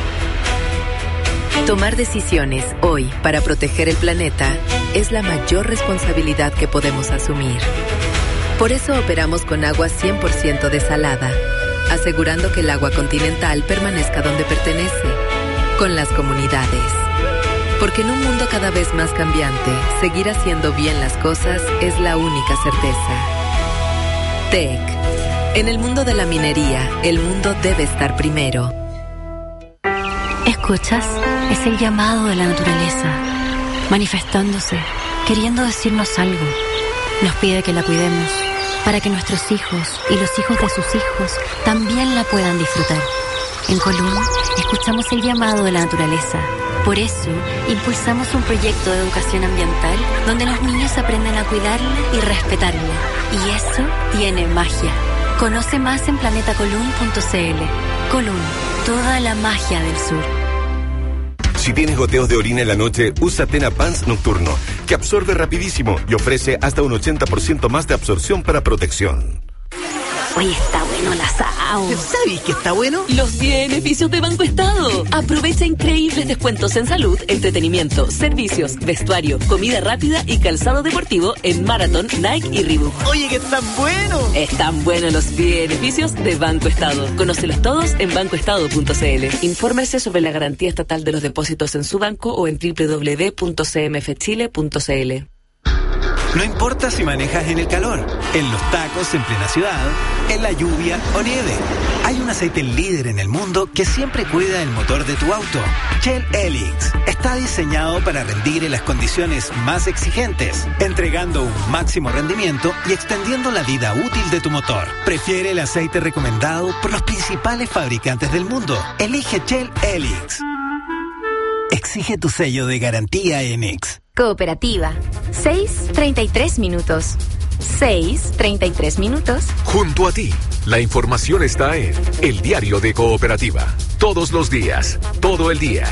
Tomar decisiones hoy para proteger el planeta es la mayor responsabilidad que podemos asumir. Por eso operamos con agua cien por ciento desalada, asegurando que el agua continental permanezca donde pertenece, con las comunidades. Porque en un mundo cada vez más cambiante, seguir haciendo bien las cosas es la única certeza. T E C. En el mundo de la minería, el mundo debe estar primero. ¿Escuchas? Es el llamado de la naturaleza, manifestándose, queriendo decirnos algo. Nos pide que la cuidemos, para que nuestros hijos y los hijos de sus hijos también la puedan disfrutar. En Colum escuchamos el llamado de la naturaleza. Por eso, impulsamos un proyecto de educación ambiental donde los niños aprenden a cuidarla y respetarla. Y eso tiene magia. Conoce más en planeta colum punto C L. Colum, toda la magia del sur. Si tienes goteos de orina en la noche, usa Tena Pants Nocturno, que absorbe rapidísimo y ofrece hasta un ochenta por ciento más de absorción para protección. Oye, está bueno el asado. ¿Sabes qué está bueno? Los beneficios de Banco Estado. Aprovecha increíbles descuentos en salud, entretenimiento, servicios, vestuario, comida rápida y calzado deportivo en Marathon, Nike y Reebok. Oye, que están buenos. Están buenos los beneficios de Banco Estado. Conócelos todos en banco estado punto C L. Infórmese sobre la garantía estatal de los depósitos en su banco o en doble u doble u doble u punto c m f chile punto c l. No importa si manejas en el calor, en los tacos en plena ciudad, en la lluvia o nieve. Hay un aceite líder en el mundo que siempre cuida el motor de tu auto. Shell Helix está diseñado para rendir en las condiciones más exigentes, entregando un máximo rendimiento y extendiendo la vida útil de tu motor. Prefiere el aceite recomendado por los principales fabricantes del mundo. Elige Shell Helix. Exige tu sello de garantía N X. Cooperativa. seis treinta y tres minutos. seis treinta y tres minutos. Junto a ti, la información está en El Diario de Cooperativa. Todos los días, todo el día.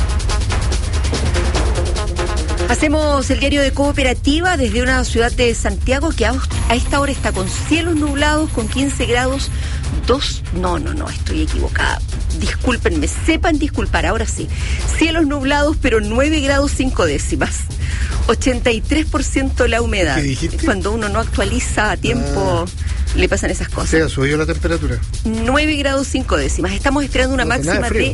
Hacemos el Diario de Cooperativa desde una ciudad de Santiago que a, a esta hora está con cielos nublados, con quince grados, dos... No, no, no, estoy equivocada. Discúlpenme, sepan disculpar, ahora sí. Cielos nublados, pero nueve grados cinco décimas. ochenta y tres por ciento la humedad. ¿Qué dijiste? Cuando uno no actualiza a tiempo, ah, le pasan esas cosas. ¿Se ha subido la temperatura? nueve grados cinco décimas. Estamos esperando una no, máxima de, de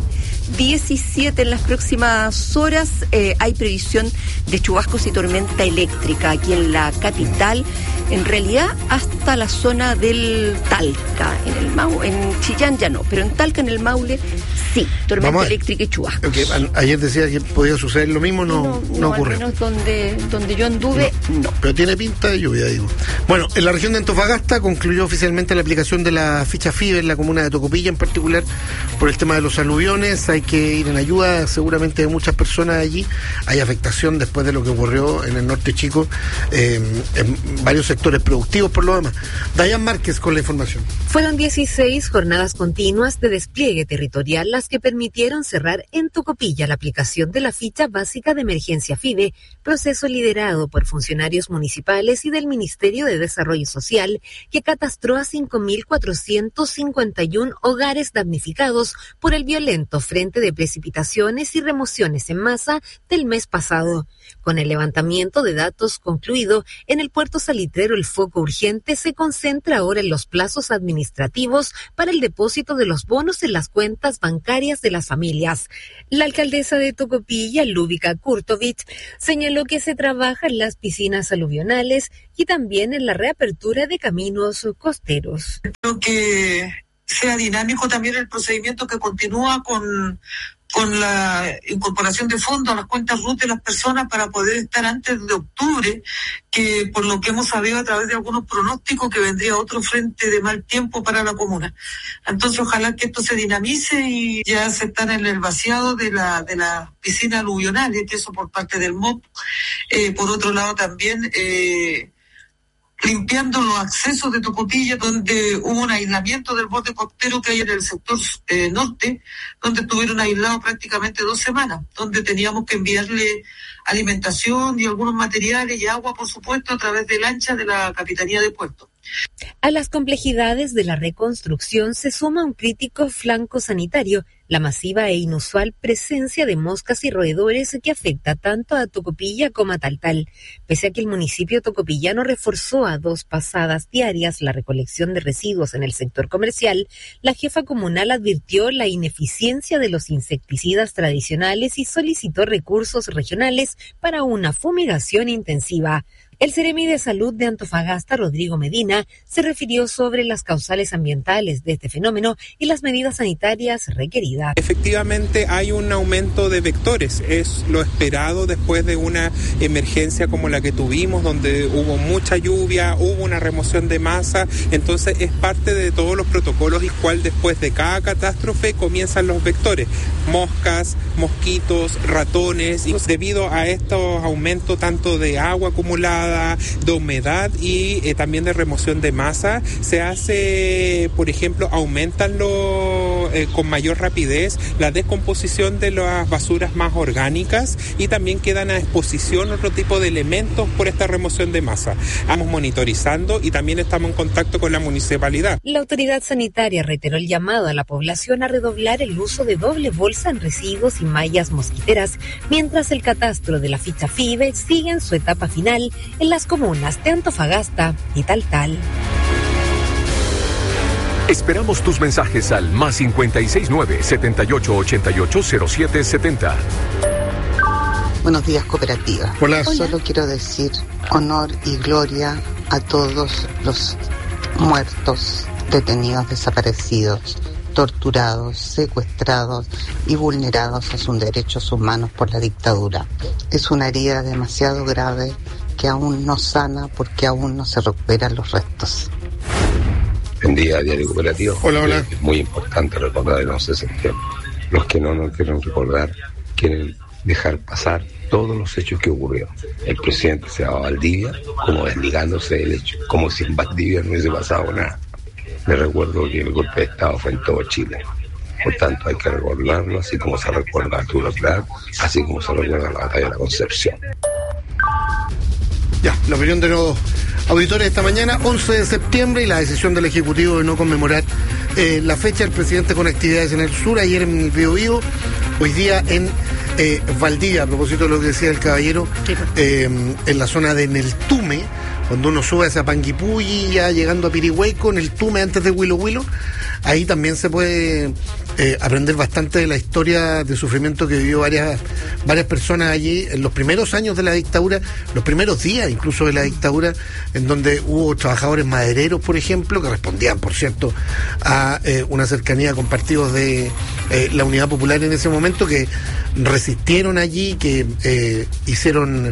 diecisiete en las próximas horas. Eh, hay previsión de chubascos y tormenta eléctrica aquí en la capital. En realidad, hasta la zona del Talca. En el Maule, en Chillán ya no, pero en Talca, en el Maule, sí. Tormenta eléctrica y chubascos. Okay, ayer decía que podía suceder lo mismo, no, no, no, no ocurre. Al menos donde, donde yo anduve, no. no. Pero tiene pinta de lluvia, digo. Bueno, en la región de Antofagasta concluyó oficialmente la aplicación de la ficha F I B E en la comuna de Tocopilla, en particular por el tema de los aluviones. Hay que ir en ayuda seguramente de muchas personas allí. Hay afectación después de lo que ocurrió en el norte chico, eh, en varios sectores productivos por lo demás. Dayan Márquez con la información. Fueron dieciséis jornadas continuas de despliegue territorial las que permitieron cerrar en Tocopilla la aplicación de la ficha básica de emergencia F I B E, proceso liderado por funcionarios municipales y del Ministerio de Desarrollo Social, que catastró a cinco mil cuatrocientos cincuenta y uno hogares damnificados por el violento frente de precipitaciones y remociones en masa del mes pasado. Con el levantamiento de datos concluido, en el puerto salitrero el foco urgente se concentra ahora en los plazos administrativos para el depósito de los bonos en las cuentas bancarias de las familias. La alcaldesa de Tocopilla, Lúbica Kurtovich, señaló que se trabaja en las piscinas aluvionales y también en la reapertura de caminos costeros. Creo que sea dinámico también el procedimiento que continúa con, con la incorporación de fondos a las cuentas R U T de las personas para poder estar antes de octubre, que por lo que hemos sabido a través de algunos pronósticos que vendría otro frente de mal tiempo para la comuna. Entonces ojalá que esto se dinamice y ya se están en el vaciado de la de la piscina aluvional, y que eso por parte del M O P. Eh, por otro lado también eh, limpiando los accesos de Tocopilla, donde hubo un aislamiento del borde costero que hay en el sector eh, norte, donde estuvieron aislados prácticamente dos semanas, donde teníamos que enviarle alimentación y algunos materiales y agua, por supuesto, a través de lancha de la Capitanía de Puerto. A las complejidades de la reconstrucción se suma un crítico flanco sanitario, la masiva e inusual presencia de moscas y roedores que afecta tanto a Tocopilla como a Taltal. Pese a que el municipio tocopillano reforzó a dos pasadas diarias la recolección de residuos en el sector comercial, la jefa comunal advirtió la ineficiencia de los insecticidas tradicionales y solicitó recursos regionales para una fumigación intensiva. El Seremi de Salud de Antofagasta, Rodrigo Medina, se refirió sobre las causales ambientales de este fenómeno y las medidas sanitarias requeridas. Efectivamente hay un aumento de vectores, es lo esperado después de una emergencia como la que tuvimos, donde hubo mucha lluvia, hubo una remoción de masa, entonces es parte de todos los protocolos y cual después de cada catástrofe comienzan los vectores, moscas, mosquitos, ratones, y debido a estos aumentos tanto de agua acumulada, de humedad y eh, también de remoción de masa, se hace, por ejemplo, aumentan lo, eh, con mayor rapidez la descomposición de las basuras más orgánicas y también quedan a exposición otro tipo de elementos por esta remoción de masa. Estamos monitorizando y también estamos en contacto con la municipalidad. La autoridad sanitaria reiteró el llamado a la población a redoblar el uso de doble bolsa en residuos y mallas mosquiteras, mientras el catastro de la ficha F I B E sigue en su etapa final en las comunas de Antofagasta y Taltal. Esperamos tus mensajes al más cinco seis nueve, siete ocho ocho ocho, cero siete siete cero. Buenos días, cooperativa. Hola. Solo quiero decir honor y gloria a todos los muertos, detenidos, desaparecidos, torturados, secuestrados y vulnerados a sus derechos humanos por la dictadura. Es una herida demasiado grave que aún no sana porque aún no se recuperan los restos. Buen día, Diario Cooperativo. Hola, hola. Es muy importante recordar el once de septiembre. Los que no nos quieren recordar quieren dejar pasar todos los hechos que ocurrieron. El presidente se va a Valdivia como desligándose del hecho, como si en Valdivia no hubiese pasado nada. Les recuerdo que el golpe de Estado fue en todo Chile. Por tanto, hay que recordarlo, así como se recuerda Arturo Prat, así como se recuerda la batalla de la Concepción. Ya, la opinión de los auditores esta mañana, once de septiembre, y la decisión del Ejecutivo de no conmemorar eh, la fecha. El presidente con actividades en el sur, ayer en el Biobío, hoy día en eh, Valdivia, a propósito de lo que decía el caballero, eh, en la zona de Neltume, cuando uno sube hacia Panguipulli, ya llegando a Pirihueco, en el Tume antes de Huilo Huilo, ahí también se puede eh, aprender bastante de la historia de sufrimiento que vivió varias, varias personas allí en los primeros años de la dictadura, los primeros días incluso de la dictadura, en donde hubo trabajadores madereros, por ejemplo, que respondían, por cierto, a eh, una cercanía con partidos de eh, la Unidad Popular en ese momento, que resistieron allí, que eh, hicieron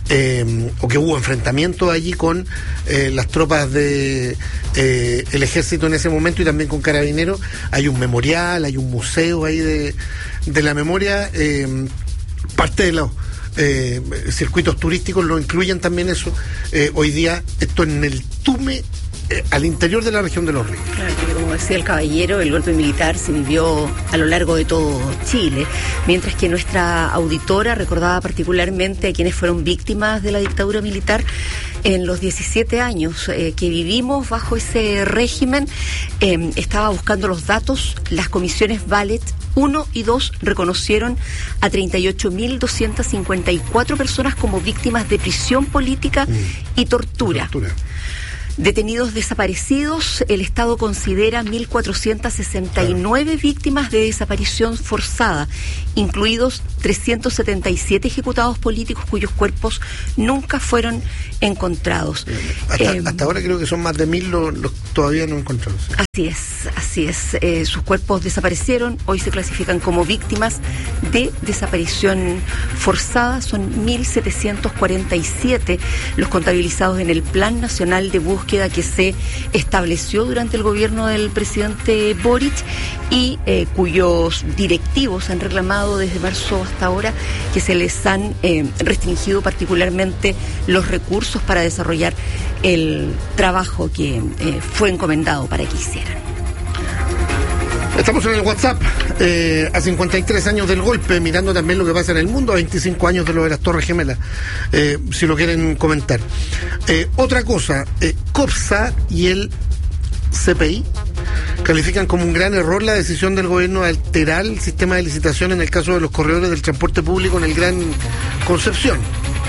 eh, o que hubo enfrentamientos allí con eh, las tropas de eh, el ejército en ese momento y también con carabineros. Hay un memorial, hay un museo ahí de, de la memoria. Eh, parte de los eh, circuitos turísticos lo incluyen también eso. Eh, hoy día esto en el Tume, Eh, al interior de la región de Los Ríos. Claro, porque como decía el caballero, el golpe militar se vivió a lo largo de todo Chile, mientras que nuestra auditora recordaba particularmente a quienes fueron víctimas de la dictadura militar en los diecisiete años eh, que vivimos bajo ese régimen. Eh, estaba buscando los datos, las comisiones Vallet uno y dos reconocieron a treinta y ocho mil doscientas cincuenta y cuatro personas como víctimas de prisión política mm. y tortura. tortura. Detenidos desaparecidos, el Estado considera mil cuatrocientas sesenta y nueve claro. víctimas de desaparición forzada, incluidos trescientos setenta y siete ejecutados políticos cuyos cuerpos nunca fueron encontrados. Hasta, eh, hasta ahora creo que son más de mil los, los todavía no encontrados. ¿Sí? Así es, así es. Eh, sus cuerpos desaparecieron, hoy se clasifican como víctimas de desaparición forzada. Son mil setecientos cuarenta y siete los contabilizados en el Plan Nacional de Búsqueda que se estableció durante el gobierno del presidente Boric y eh, cuyos directivos han reclamado desde marzo hasta ahora que se les han eh, restringido particularmente los recursos para desarrollar el trabajo que eh, fue encomendado para que hicieran. Estamos en el WhatsApp, eh, a cincuenta y tres años del golpe, mirando también lo que pasa en el mundo, a veinticinco años de lo de las Torres Gemelas, eh, si lo quieren comentar. Eh, otra cosa, eh, COPSA y el C P I califican como un gran error la decisión del gobierno de alterar el sistema de licitación en el caso de los corredores del transporte público en el Gran Concepción.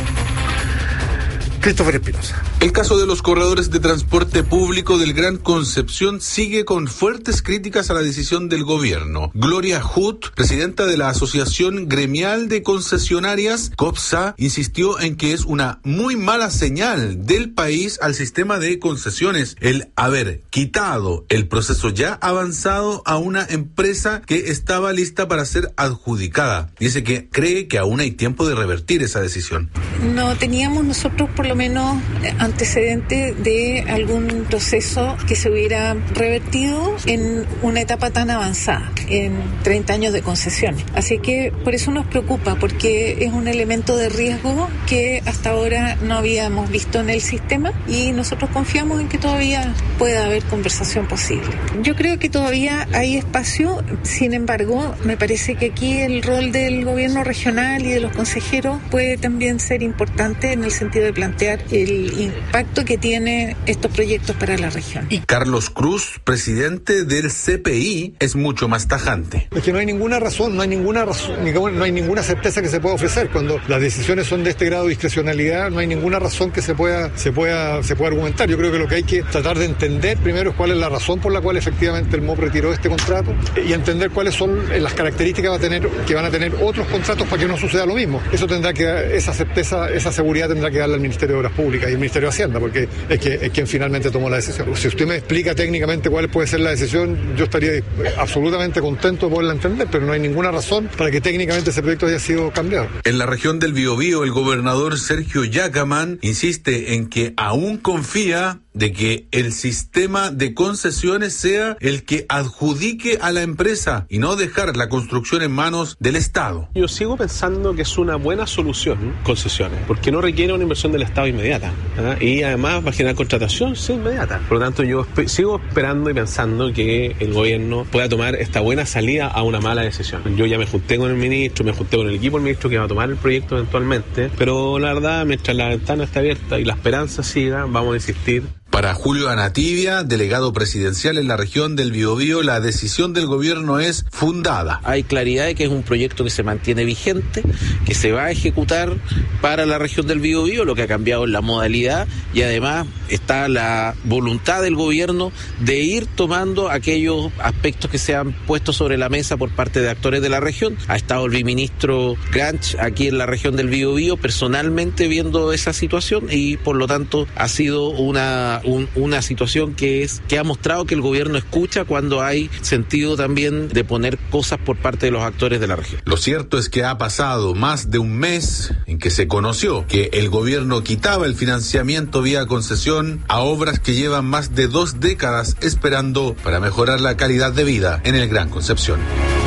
Christopher Espinosa. El caso de los corredores de transporte público del Gran Concepción sigue con fuertes críticas a la decisión del gobierno. Gloria Huth, presidenta de la Asociación Gremial de Concesionarias, COPSA, insistió en que es una muy mala señal del país al sistema de concesiones el haber quitado el proceso ya avanzado a una empresa que estaba lista para ser adjudicada. Dice que cree que aún hay tiempo de revertir esa decisión. No teníamos nosotros por lo menos antecedente de algún proceso que se hubiera revertido en una etapa tan avanzada, en treinta años de concesiones. Así que por eso nos preocupa, porque es un elemento de riesgo que hasta ahora no habíamos visto en el sistema y nosotros confiamos en que todavía pueda haber conversación posible. Yo creo que todavía hay espacio, sin embargo, me parece que aquí el rol del gobierno regional y de los consejeros puede también ser importante en el sentido de plantear el impacto que tienen estos proyectos para la región. Y Carlos Cruz, presidente del C P I, es mucho más tajante. Es que no hay ninguna razón, no hay ninguna razón, no hay ninguna certeza que se pueda ofrecer. Cuando las decisiones son de este grado de discrecionalidad, no hay ninguna razón que se pueda, se pueda, se pueda argumentar. Yo creo que lo que hay que tratar de entender primero es cuál es la razón por la cual efectivamente el M O P retiró este contrato y entender cuáles son las características que va a tener, que van a tener otros contratos para que no suceda lo mismo. Eso tendrá que, esa certeza, esa seguridad tendrá que darle al Ministerio de Obras Públicas y el Ministerio de Hacienda, porque es, que, es quien finalmente tomó la decisión. Si usted me explica técnicamente cuál puede ser la decisión, yo estaría absolutamente contento de poderla entender, pero no hay ninguna razón para que técnicamente ese proyecto haya sido cambiado. En la región del Biobío, el gobernador Sergio Yacaman insiste en que aún confía de que el sistema de concesiones sea el que adjudique a la empresa y no dejar la construcción en manos del Estado. Yo sigo pensando que es una buena solución, concesiones, porque no requiere una inversión del Estado inmediata, ¿eh? Y además va a generar contratación sí, inmediata. Por lo tanto, yo esp- sigo esperando y pensando que el gobierno pueda tomar esta buena salida a una mala decisión. Yo ya me junté con el ministro, me junté con el equipo del ministro que va a tomar el proyecto eventualmente, pero la verdad, mientras la ventana está abierta y la esperanza siga, vamos a insistir. Para Julio Anativia, delegado presidencial en la región del Biobío, la decisión del gobierno es fundada. Hay claridad de que es un proyecto que se mantiene vigente, que se va a ejecutar para la región del Biobío, lo que ha cambiado es la modalidad, y además está la voluntad del gobierno de ir tomando aquellos aspectos que se han puesto sobre la mesa por parte de actores de la región. Ha estado el viceministro Granch aquí en la región del Biobío personalmente viendo esa situación, y por lo tanto ha sido una Un, una situación que es que ha mostrado que el gobierno escucha cuando hay sentido también de poner cosas por parte de los actores de la región. Lo cierto es que ha pasado más de un mes en que se conoció que el gobierno quitaba el financiamiento vía concesión a obras que llevan más de dos décadas esperando para mejorar la calidad de vida en el Gran Concepción.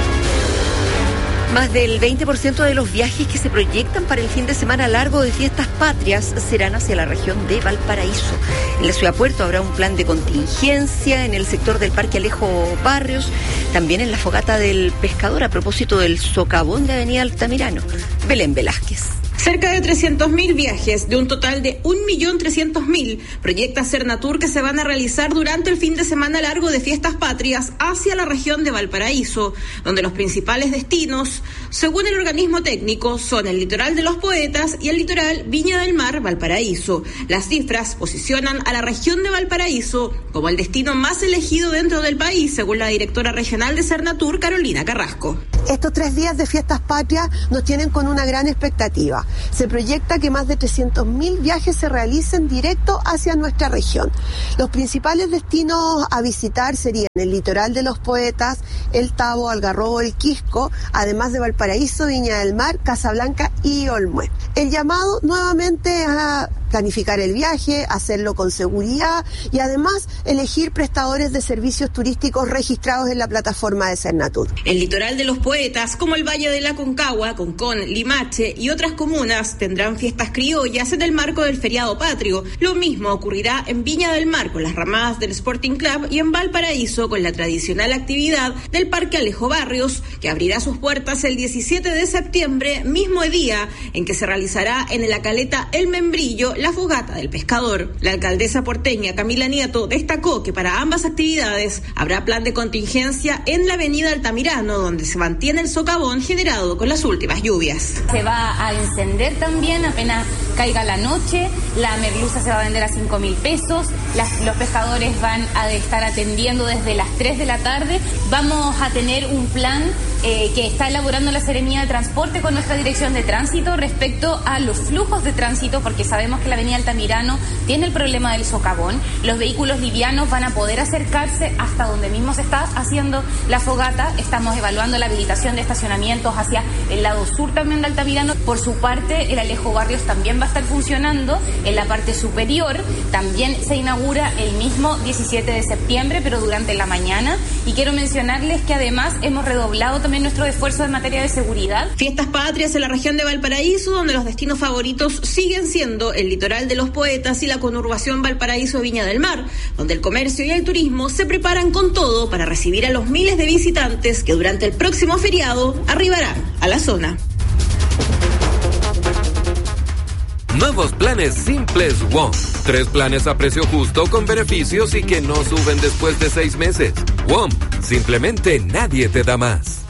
Más del veinte por ciento de los viajes que se proyectan para el fin de semana largo de Fiestas Patrias serán hacia la región de Valparaíso. En la ciudad puerto habrá un plan de contingencia en el sector del Parque Alejo Barrios, también en la fogata del Pescador a propósito del socavón de Avenida Altamirano. Belén Velázquez. Cerca de trescientos mil viajes de un total de un millón trescientos mil proyecta Sernatur que se van a realizar durante el fin de semana largo de Fiestas Patrias hacia la región de Valparaíso, donde los principales destinos, según el organismo técnico, son el litoral de los Poetas y el litoral Viña del Mar, Valparaíso. Las cifras posicionan a la región de Valparaíso como el destino más elegido dentro del país, según la directora regional de Sernatur, Carolina Carrasco. Estos tres días de Fiestas Patrias nos tienen con una gran expectativa. Se proyecta que más de trescientos mil viajes se realicen directo hacia nuestra región. Los principales destinos a visitar serían el litoral de los Poetas, el Tabo, Algarrobo, el Quisco, además de Valparaíso, Viña del Mar, Casablanca y Olmué. El llamado nuevamente a planificar el viaje, hacerlo con seguridad y además elegir prestadores de servicios turísticos registrados en la plataforma de Sernatur. El litoral de los Poetas, como el Valle de la Concagua, Concón, Limache y otras comunas, tendrán fiestas criollas en el marco del feriado patrio. Lo mismo ocurrirá en Viña del Mar con las ramadas del Sporting Club y en Valparaíso con la tradicional actividad del Parque Alejo Barrios, que abrirá sus puertas el diecisiete de septiembre, mismo día en que se realizará en la caleta El Membrillo la fogata del Pescador. La alcaldesa porteña Camila Nieto destacó que para ambas actividades habrá plan de contingencia en la avenida Altamirano, donde se mantiene el socavón generado con las últimas lluvias. Se va a encender también apenas caiga la noche, la merluza se va a vender a cinco mil pesos, las, los pescadores van a estar atendiendo desde las tres de la tarde. Vamos a tener un plan eh, que está elaborando la Seremía de Transporte con nuestra Dirección de Tránsito respecto a los flujos de tránsito, porque sabemos que la avenida Altamirano tiene el problema del socavón. Los vehículos livianos van a poder acercarse hasta donde mismo se está haciendo la fogata. Estamos evaluando la habilitación de estacionamientos hacia el lado sur también de Altamirano. Por su parte, el Alejo Barrios también va a estar funcionando en la parte superior. También se inaugura el mismo diecisiete de septiembre, pero durante la mañana. Y quiero mencionarles que además hemos redoblado también nuestro esfuerzo en materia de seguridad. Fiestas Patrias en la región de Valparaíso, donde los destinos favoritos siguen siendo el litoral de los Poetas y la conurbación Valparaíso-Viña del Mar, donde el comercio y el turismo se preparan con todo para recibir a los miles de visitantes que durante el próximo feriado arribarán a la zona. Nuevos planes simples WOM. Tres planes a precio justo con beneficios y que no suben después de seis meses. WOM. Simplemente nadie te da más.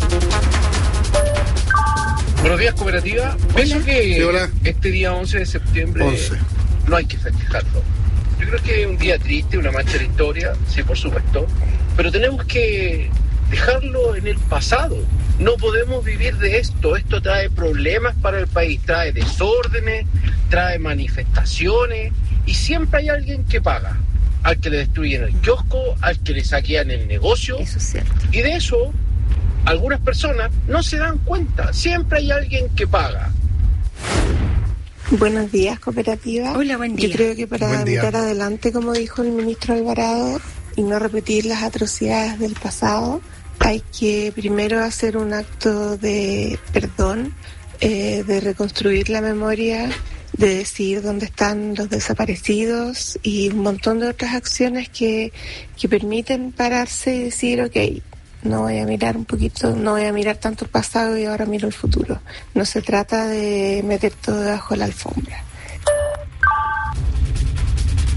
Buenos días, cooperativa. Pienso que sí, hola. Este día once de septiembre once. No hay que festejarlo. Yo creo que es un día triste, una mancha de historia, sí, por supuesto, pero tenemos que dejarlo en el pasado. No podemos vivir de esto. Esto trae problemas para el país, trae desórdenes, trae manifestaciones y siempre hay alguien que paga. Al que le destruyen el kiosco, al que le saquean el negocio. Eso es cierto. Y de eso algunas personas no se dan cuenta. Siempre hay alguien que paga. Buenos días, cooperativa. Hola, buen día. Yo creo que para mirar adelante, como dijo el ministro Alvarado, y no repetir las atrocidades del pasado, hay que primero hacer un acto de perdón, eh, de reconstruir la memoria, de decir dónde están los desaparecidos y un montón de otras acciones que, que permiten pararse y decir, ok, no voy a mirar un poquito, no voy a mirar tanto el pasado y ahora miro el futuro. No se trata de meter todo debajo de la alfombra.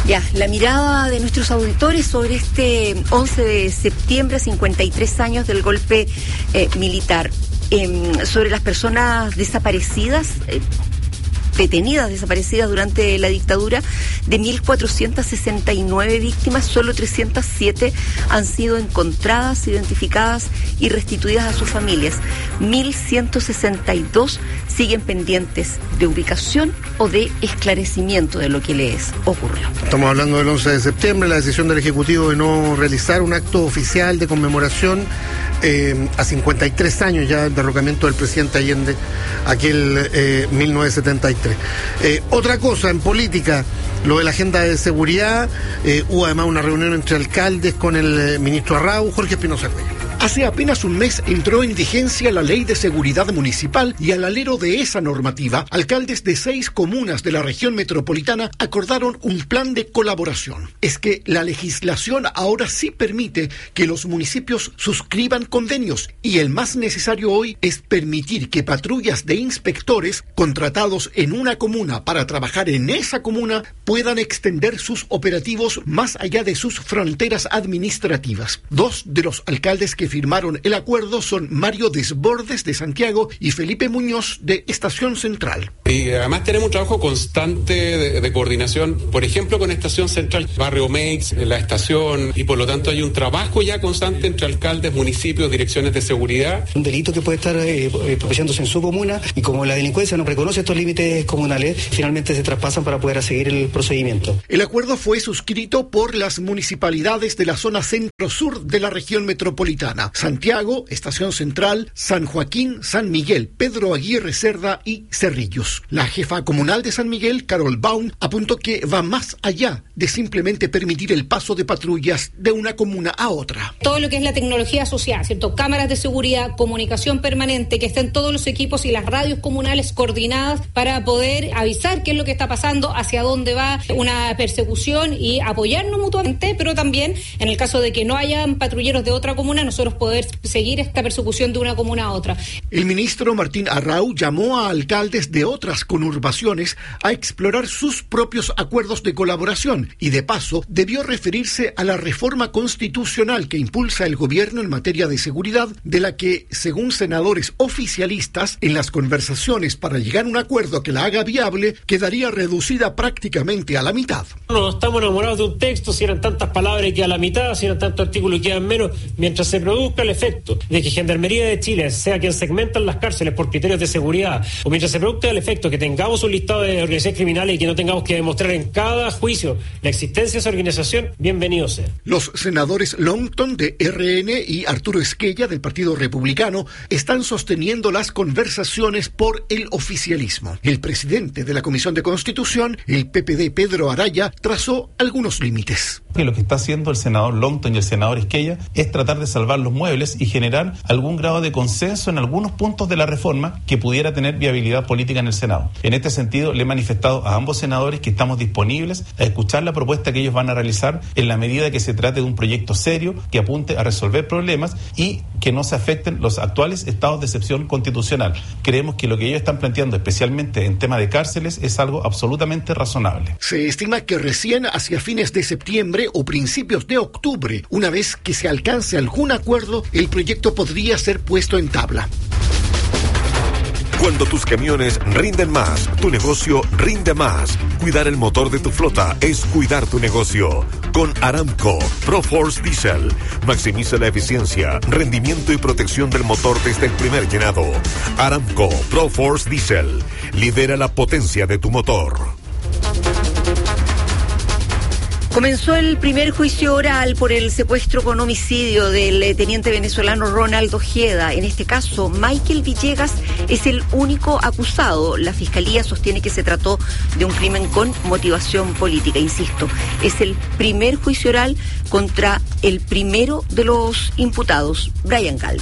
Ya, la mirada de nuestros auditores sobre este once de septiembre, cincuenta y tres años del golpe eh, militar. Eh, sobre las personas desaparecidas, eh, detenidas, desaparecidas durante la dictadura, de mil cuatrocientas sesenta y nueve víctimas, solo trescientas siete han sido encontradas, identificadas y restituidas a sus familias. mil ciento sesenta y dos siguen pendientes de ubicación o de esclarecimiento de lo que les ocurrió. Estamos hablando del once de septiembre, la decisión del Ejecutivo de no realizar un acto oficial de conmemoración eh, a cincuenta y tres años ya del derrocamiento del presidente Allende, aquel eh, mil novecientos setenta y tres. Eh, otra cosa, en política, lo de la agenda de seguridad, eh, hubo además una reunión entre alcaldes con el eh, ministro Arrau, Jorge Espinosa Cuellar. Hace apenas un mes entró en vigencia la Ley de Seguridad Municipal y al alero de esa normativa, alcaldes de seis comunas de la región metropolitana acordaron un plan de colaboración. Es que la legislación ahora sí permite que los municipios suscriban convenios y el más necesario hoy es permitir que patrullas de inspectores contratados en una comuna para trabajar en esa comuna puedan extender sus operativos más allá de sus fronteras administrativas. Dos de los alcaldes que firmaron el acuerdo son Mario Desbordes de Santiago y Felipe Muñoz de Estación Central. Y además tenemos un trabajo constante de, de coordinación, por ejemplo, con Estación Central, Barrio Meix, la estación, y por lo tanto hay un trabajo ya constante entre alcaldes, municipios, direcciones de seguridad. Un delito que puede estar eh, propiciándose en su comuna y como la delincuencia no reconoce estos límites comunales, finalmente se traspasan para poder seguir el procedimiento. El acuerdo fue suscrito por las municipalidades de la zona centro-sur de la región metropolitana: Santiago, Estación Central, San Joaquín, San Miguel, Pedro Aguirre Cerda y Cerrillos. La jefa comunal de San Miguel, Carol Baum, apuntó que va más allá de simplemente permitir el paso de patrullas de una comuna a otra. Todo lo que es la tecnología asociada, ¿cierto? Cámaras de seguridad, comunicación permanente, que estén todos los equipos y las radios comunales coordinadas para poder avisar qué es lo que está pasando, hacia dónde va una persecución y apoyarnos mutuamente, pero también en el caso de que no hayan patrulleros de otra comuna, nosotros poder seguir esta persecución de una comuna a otra. El ministro Martín Arrau llamó a alcaldes de otras conurbaciones a explorar sus propios acuerdos de colaboración y de paso debió referirse a la reforma constitucional que impulsa el gobierno en materia de seguridad, de la que, según senadores oficialistas, en las conversaciones para llegar a un acuerdo que la haga viable, quedaría reducida prácticamente a la mitad. No estamos enamorados de un texto, si eran tantas palabras y queda a la mitad, si eran tantos artículos y quedan menos, mientras se produzca el efecto de que Gendarmería de Chile sea quien segmenta las cárceles por criterios de seguridad, o mientras se produzca el efecto que tengamos un listado de organizaciones criminales y que no tengamos que demostrar en cada juicio la existencia de esa organización, bienvenido sea. Los senadores Longton de R N y Arturo Esquella del Partido Republicano están sosteniendo las conversaciones por el oficialismo. El presidente de la Comisión de Constitución, el P P D Pedro Araya, trazó algunos límites. Que lo que está haciendo el senador Longton y el senador Esquella es tratar de salvar los muebles y generar algún grado de consenso en algunos puntos de la reforma que pudiera tener viabilidad política en el Senado. En este sentido, le he manifestado a ambos senadores que estamos disponibles a escuchar la propuesta que ellos van a realizar en la medida que se trate de un proyecto serio que apunte a resolver problemas y que no se afecten los actuales estados de excepción constitucional. Creemos que lo que ellos están planteando, especialmente en tema de cárceles, es algo absolutamente razonable. Se estima que recién hacia fines de septiembre o principios de octubre, una vez que se alcance algún acuerdo, el proyecto podría ser puesto en tabla. Cuando tus camiones rinden más, tu negocio rinde más. Cuidar el motor de tu flota es cuidar tu negocio. Con Aramco ProForce Diesel, maximiza la eficiencia, rendimiento y protección del motor desde el primer llenado. Aramco ProForce Diesel, lidera la potencia de tu motor. Comenzó el primer juicio oral por el secuestro con homicidio del teniente venezolano Ronald Ojeda. En este caso, Michael Villegas es el único acusado. La Fiscalía sostiene que se trató de un crimen con motivación política. Insisto, es el primer juicio oral contra el primero de los imputados, Brian Galvez.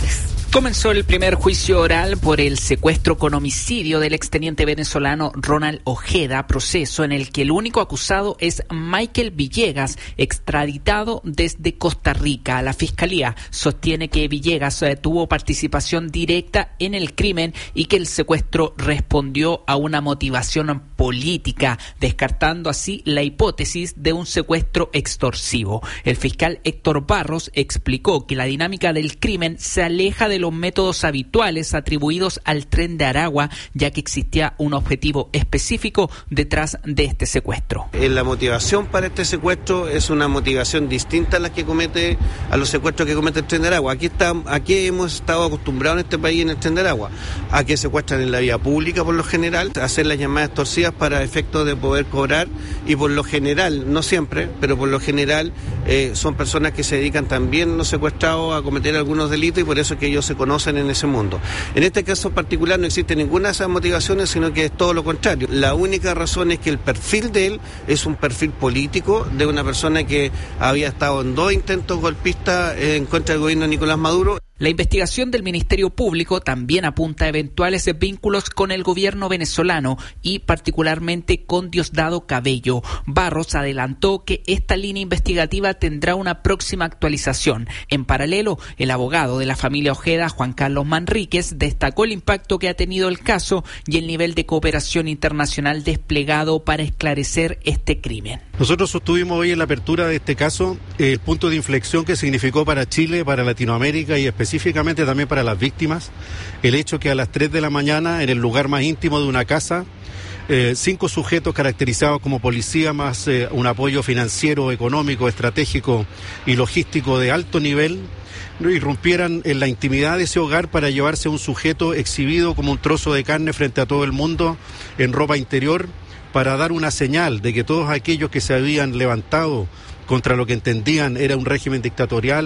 Comenzó el primer juicio oral por el secuestro con homicidio del exteniente venezolano Ronald Ojeda, proceso en el que el único acusado es Michael Villegas, extraditado desde Costa Rica. La Fiscalía sostiene que Villegas eh, tuvo participación directa en el crimen y que el secuestro respondió a una motivación política, descartando así la hipótesis de un secuestro extorsivo. El fiscal Héctor Barros explicó que la dinámica del crimen se aleja de los métodos habituales atribuidos al Tren de Aragua, ya que existía un objetivo específico detrás de este secuestro. La motivación para este secuestro es una motivación distinta a la que comete a los secuestros que comete el Tren de Aragua. Aquí está, aquí hemos estado acostumbrados en este país en el Tren de Aragua a que secuestran en la vía pública por lo general, a hacer las llamadas extorsivas para efectos de poder cobrar, y por lo general, no siempre, pero por lo general eh, son personas que se dedican también los secuestrados a cometer algunos delitos, y por eso es que ellos se conocen en ese mundo. En este caso particular no existe ninguna de esas motivaciones, sino que es todo lo contrario. La única razón es que el perfil de él es un perfil político de una persona que había estado en dos intentos golpistas en contra del gobierno de Nicolás Maduro. La investigación del Ministerio Público también apunta a eventuales vínculos con el gobierno venezolano y particularmente con Diosdado Cabello. Barros adelantó que esta línea investigativa tendrá una próxima actualización. En paralelo, el abogado de la familia Ojeda, Juan Carlos Manríquez, destacó el impacto que ha tenido el caso y el nivel de cooperación internacional desplegado para esclarecer este crimen. Nosotros sostuvimos hoy en la apertura de este caso el punto de inflexión que significó para Chile, para Latinoamérica y especialmente específicamente también para las víctimas, el hecho que a las tres de la mañana, en el lugar más íntimo de una casa, eh, cinco sujetos caracterizados como policía más eh, un apoyo financiero, económico, estratégico y logístico de alto nivel, irrumpieran en la intimidad de ese hogar para llevarse a un sujeto exhibido como un trozo de carne frente a todo el mundo en ropa interior, para dar una señal de que todos aquellos que se habían levantado contra lo que entendían era un régimen dictatorial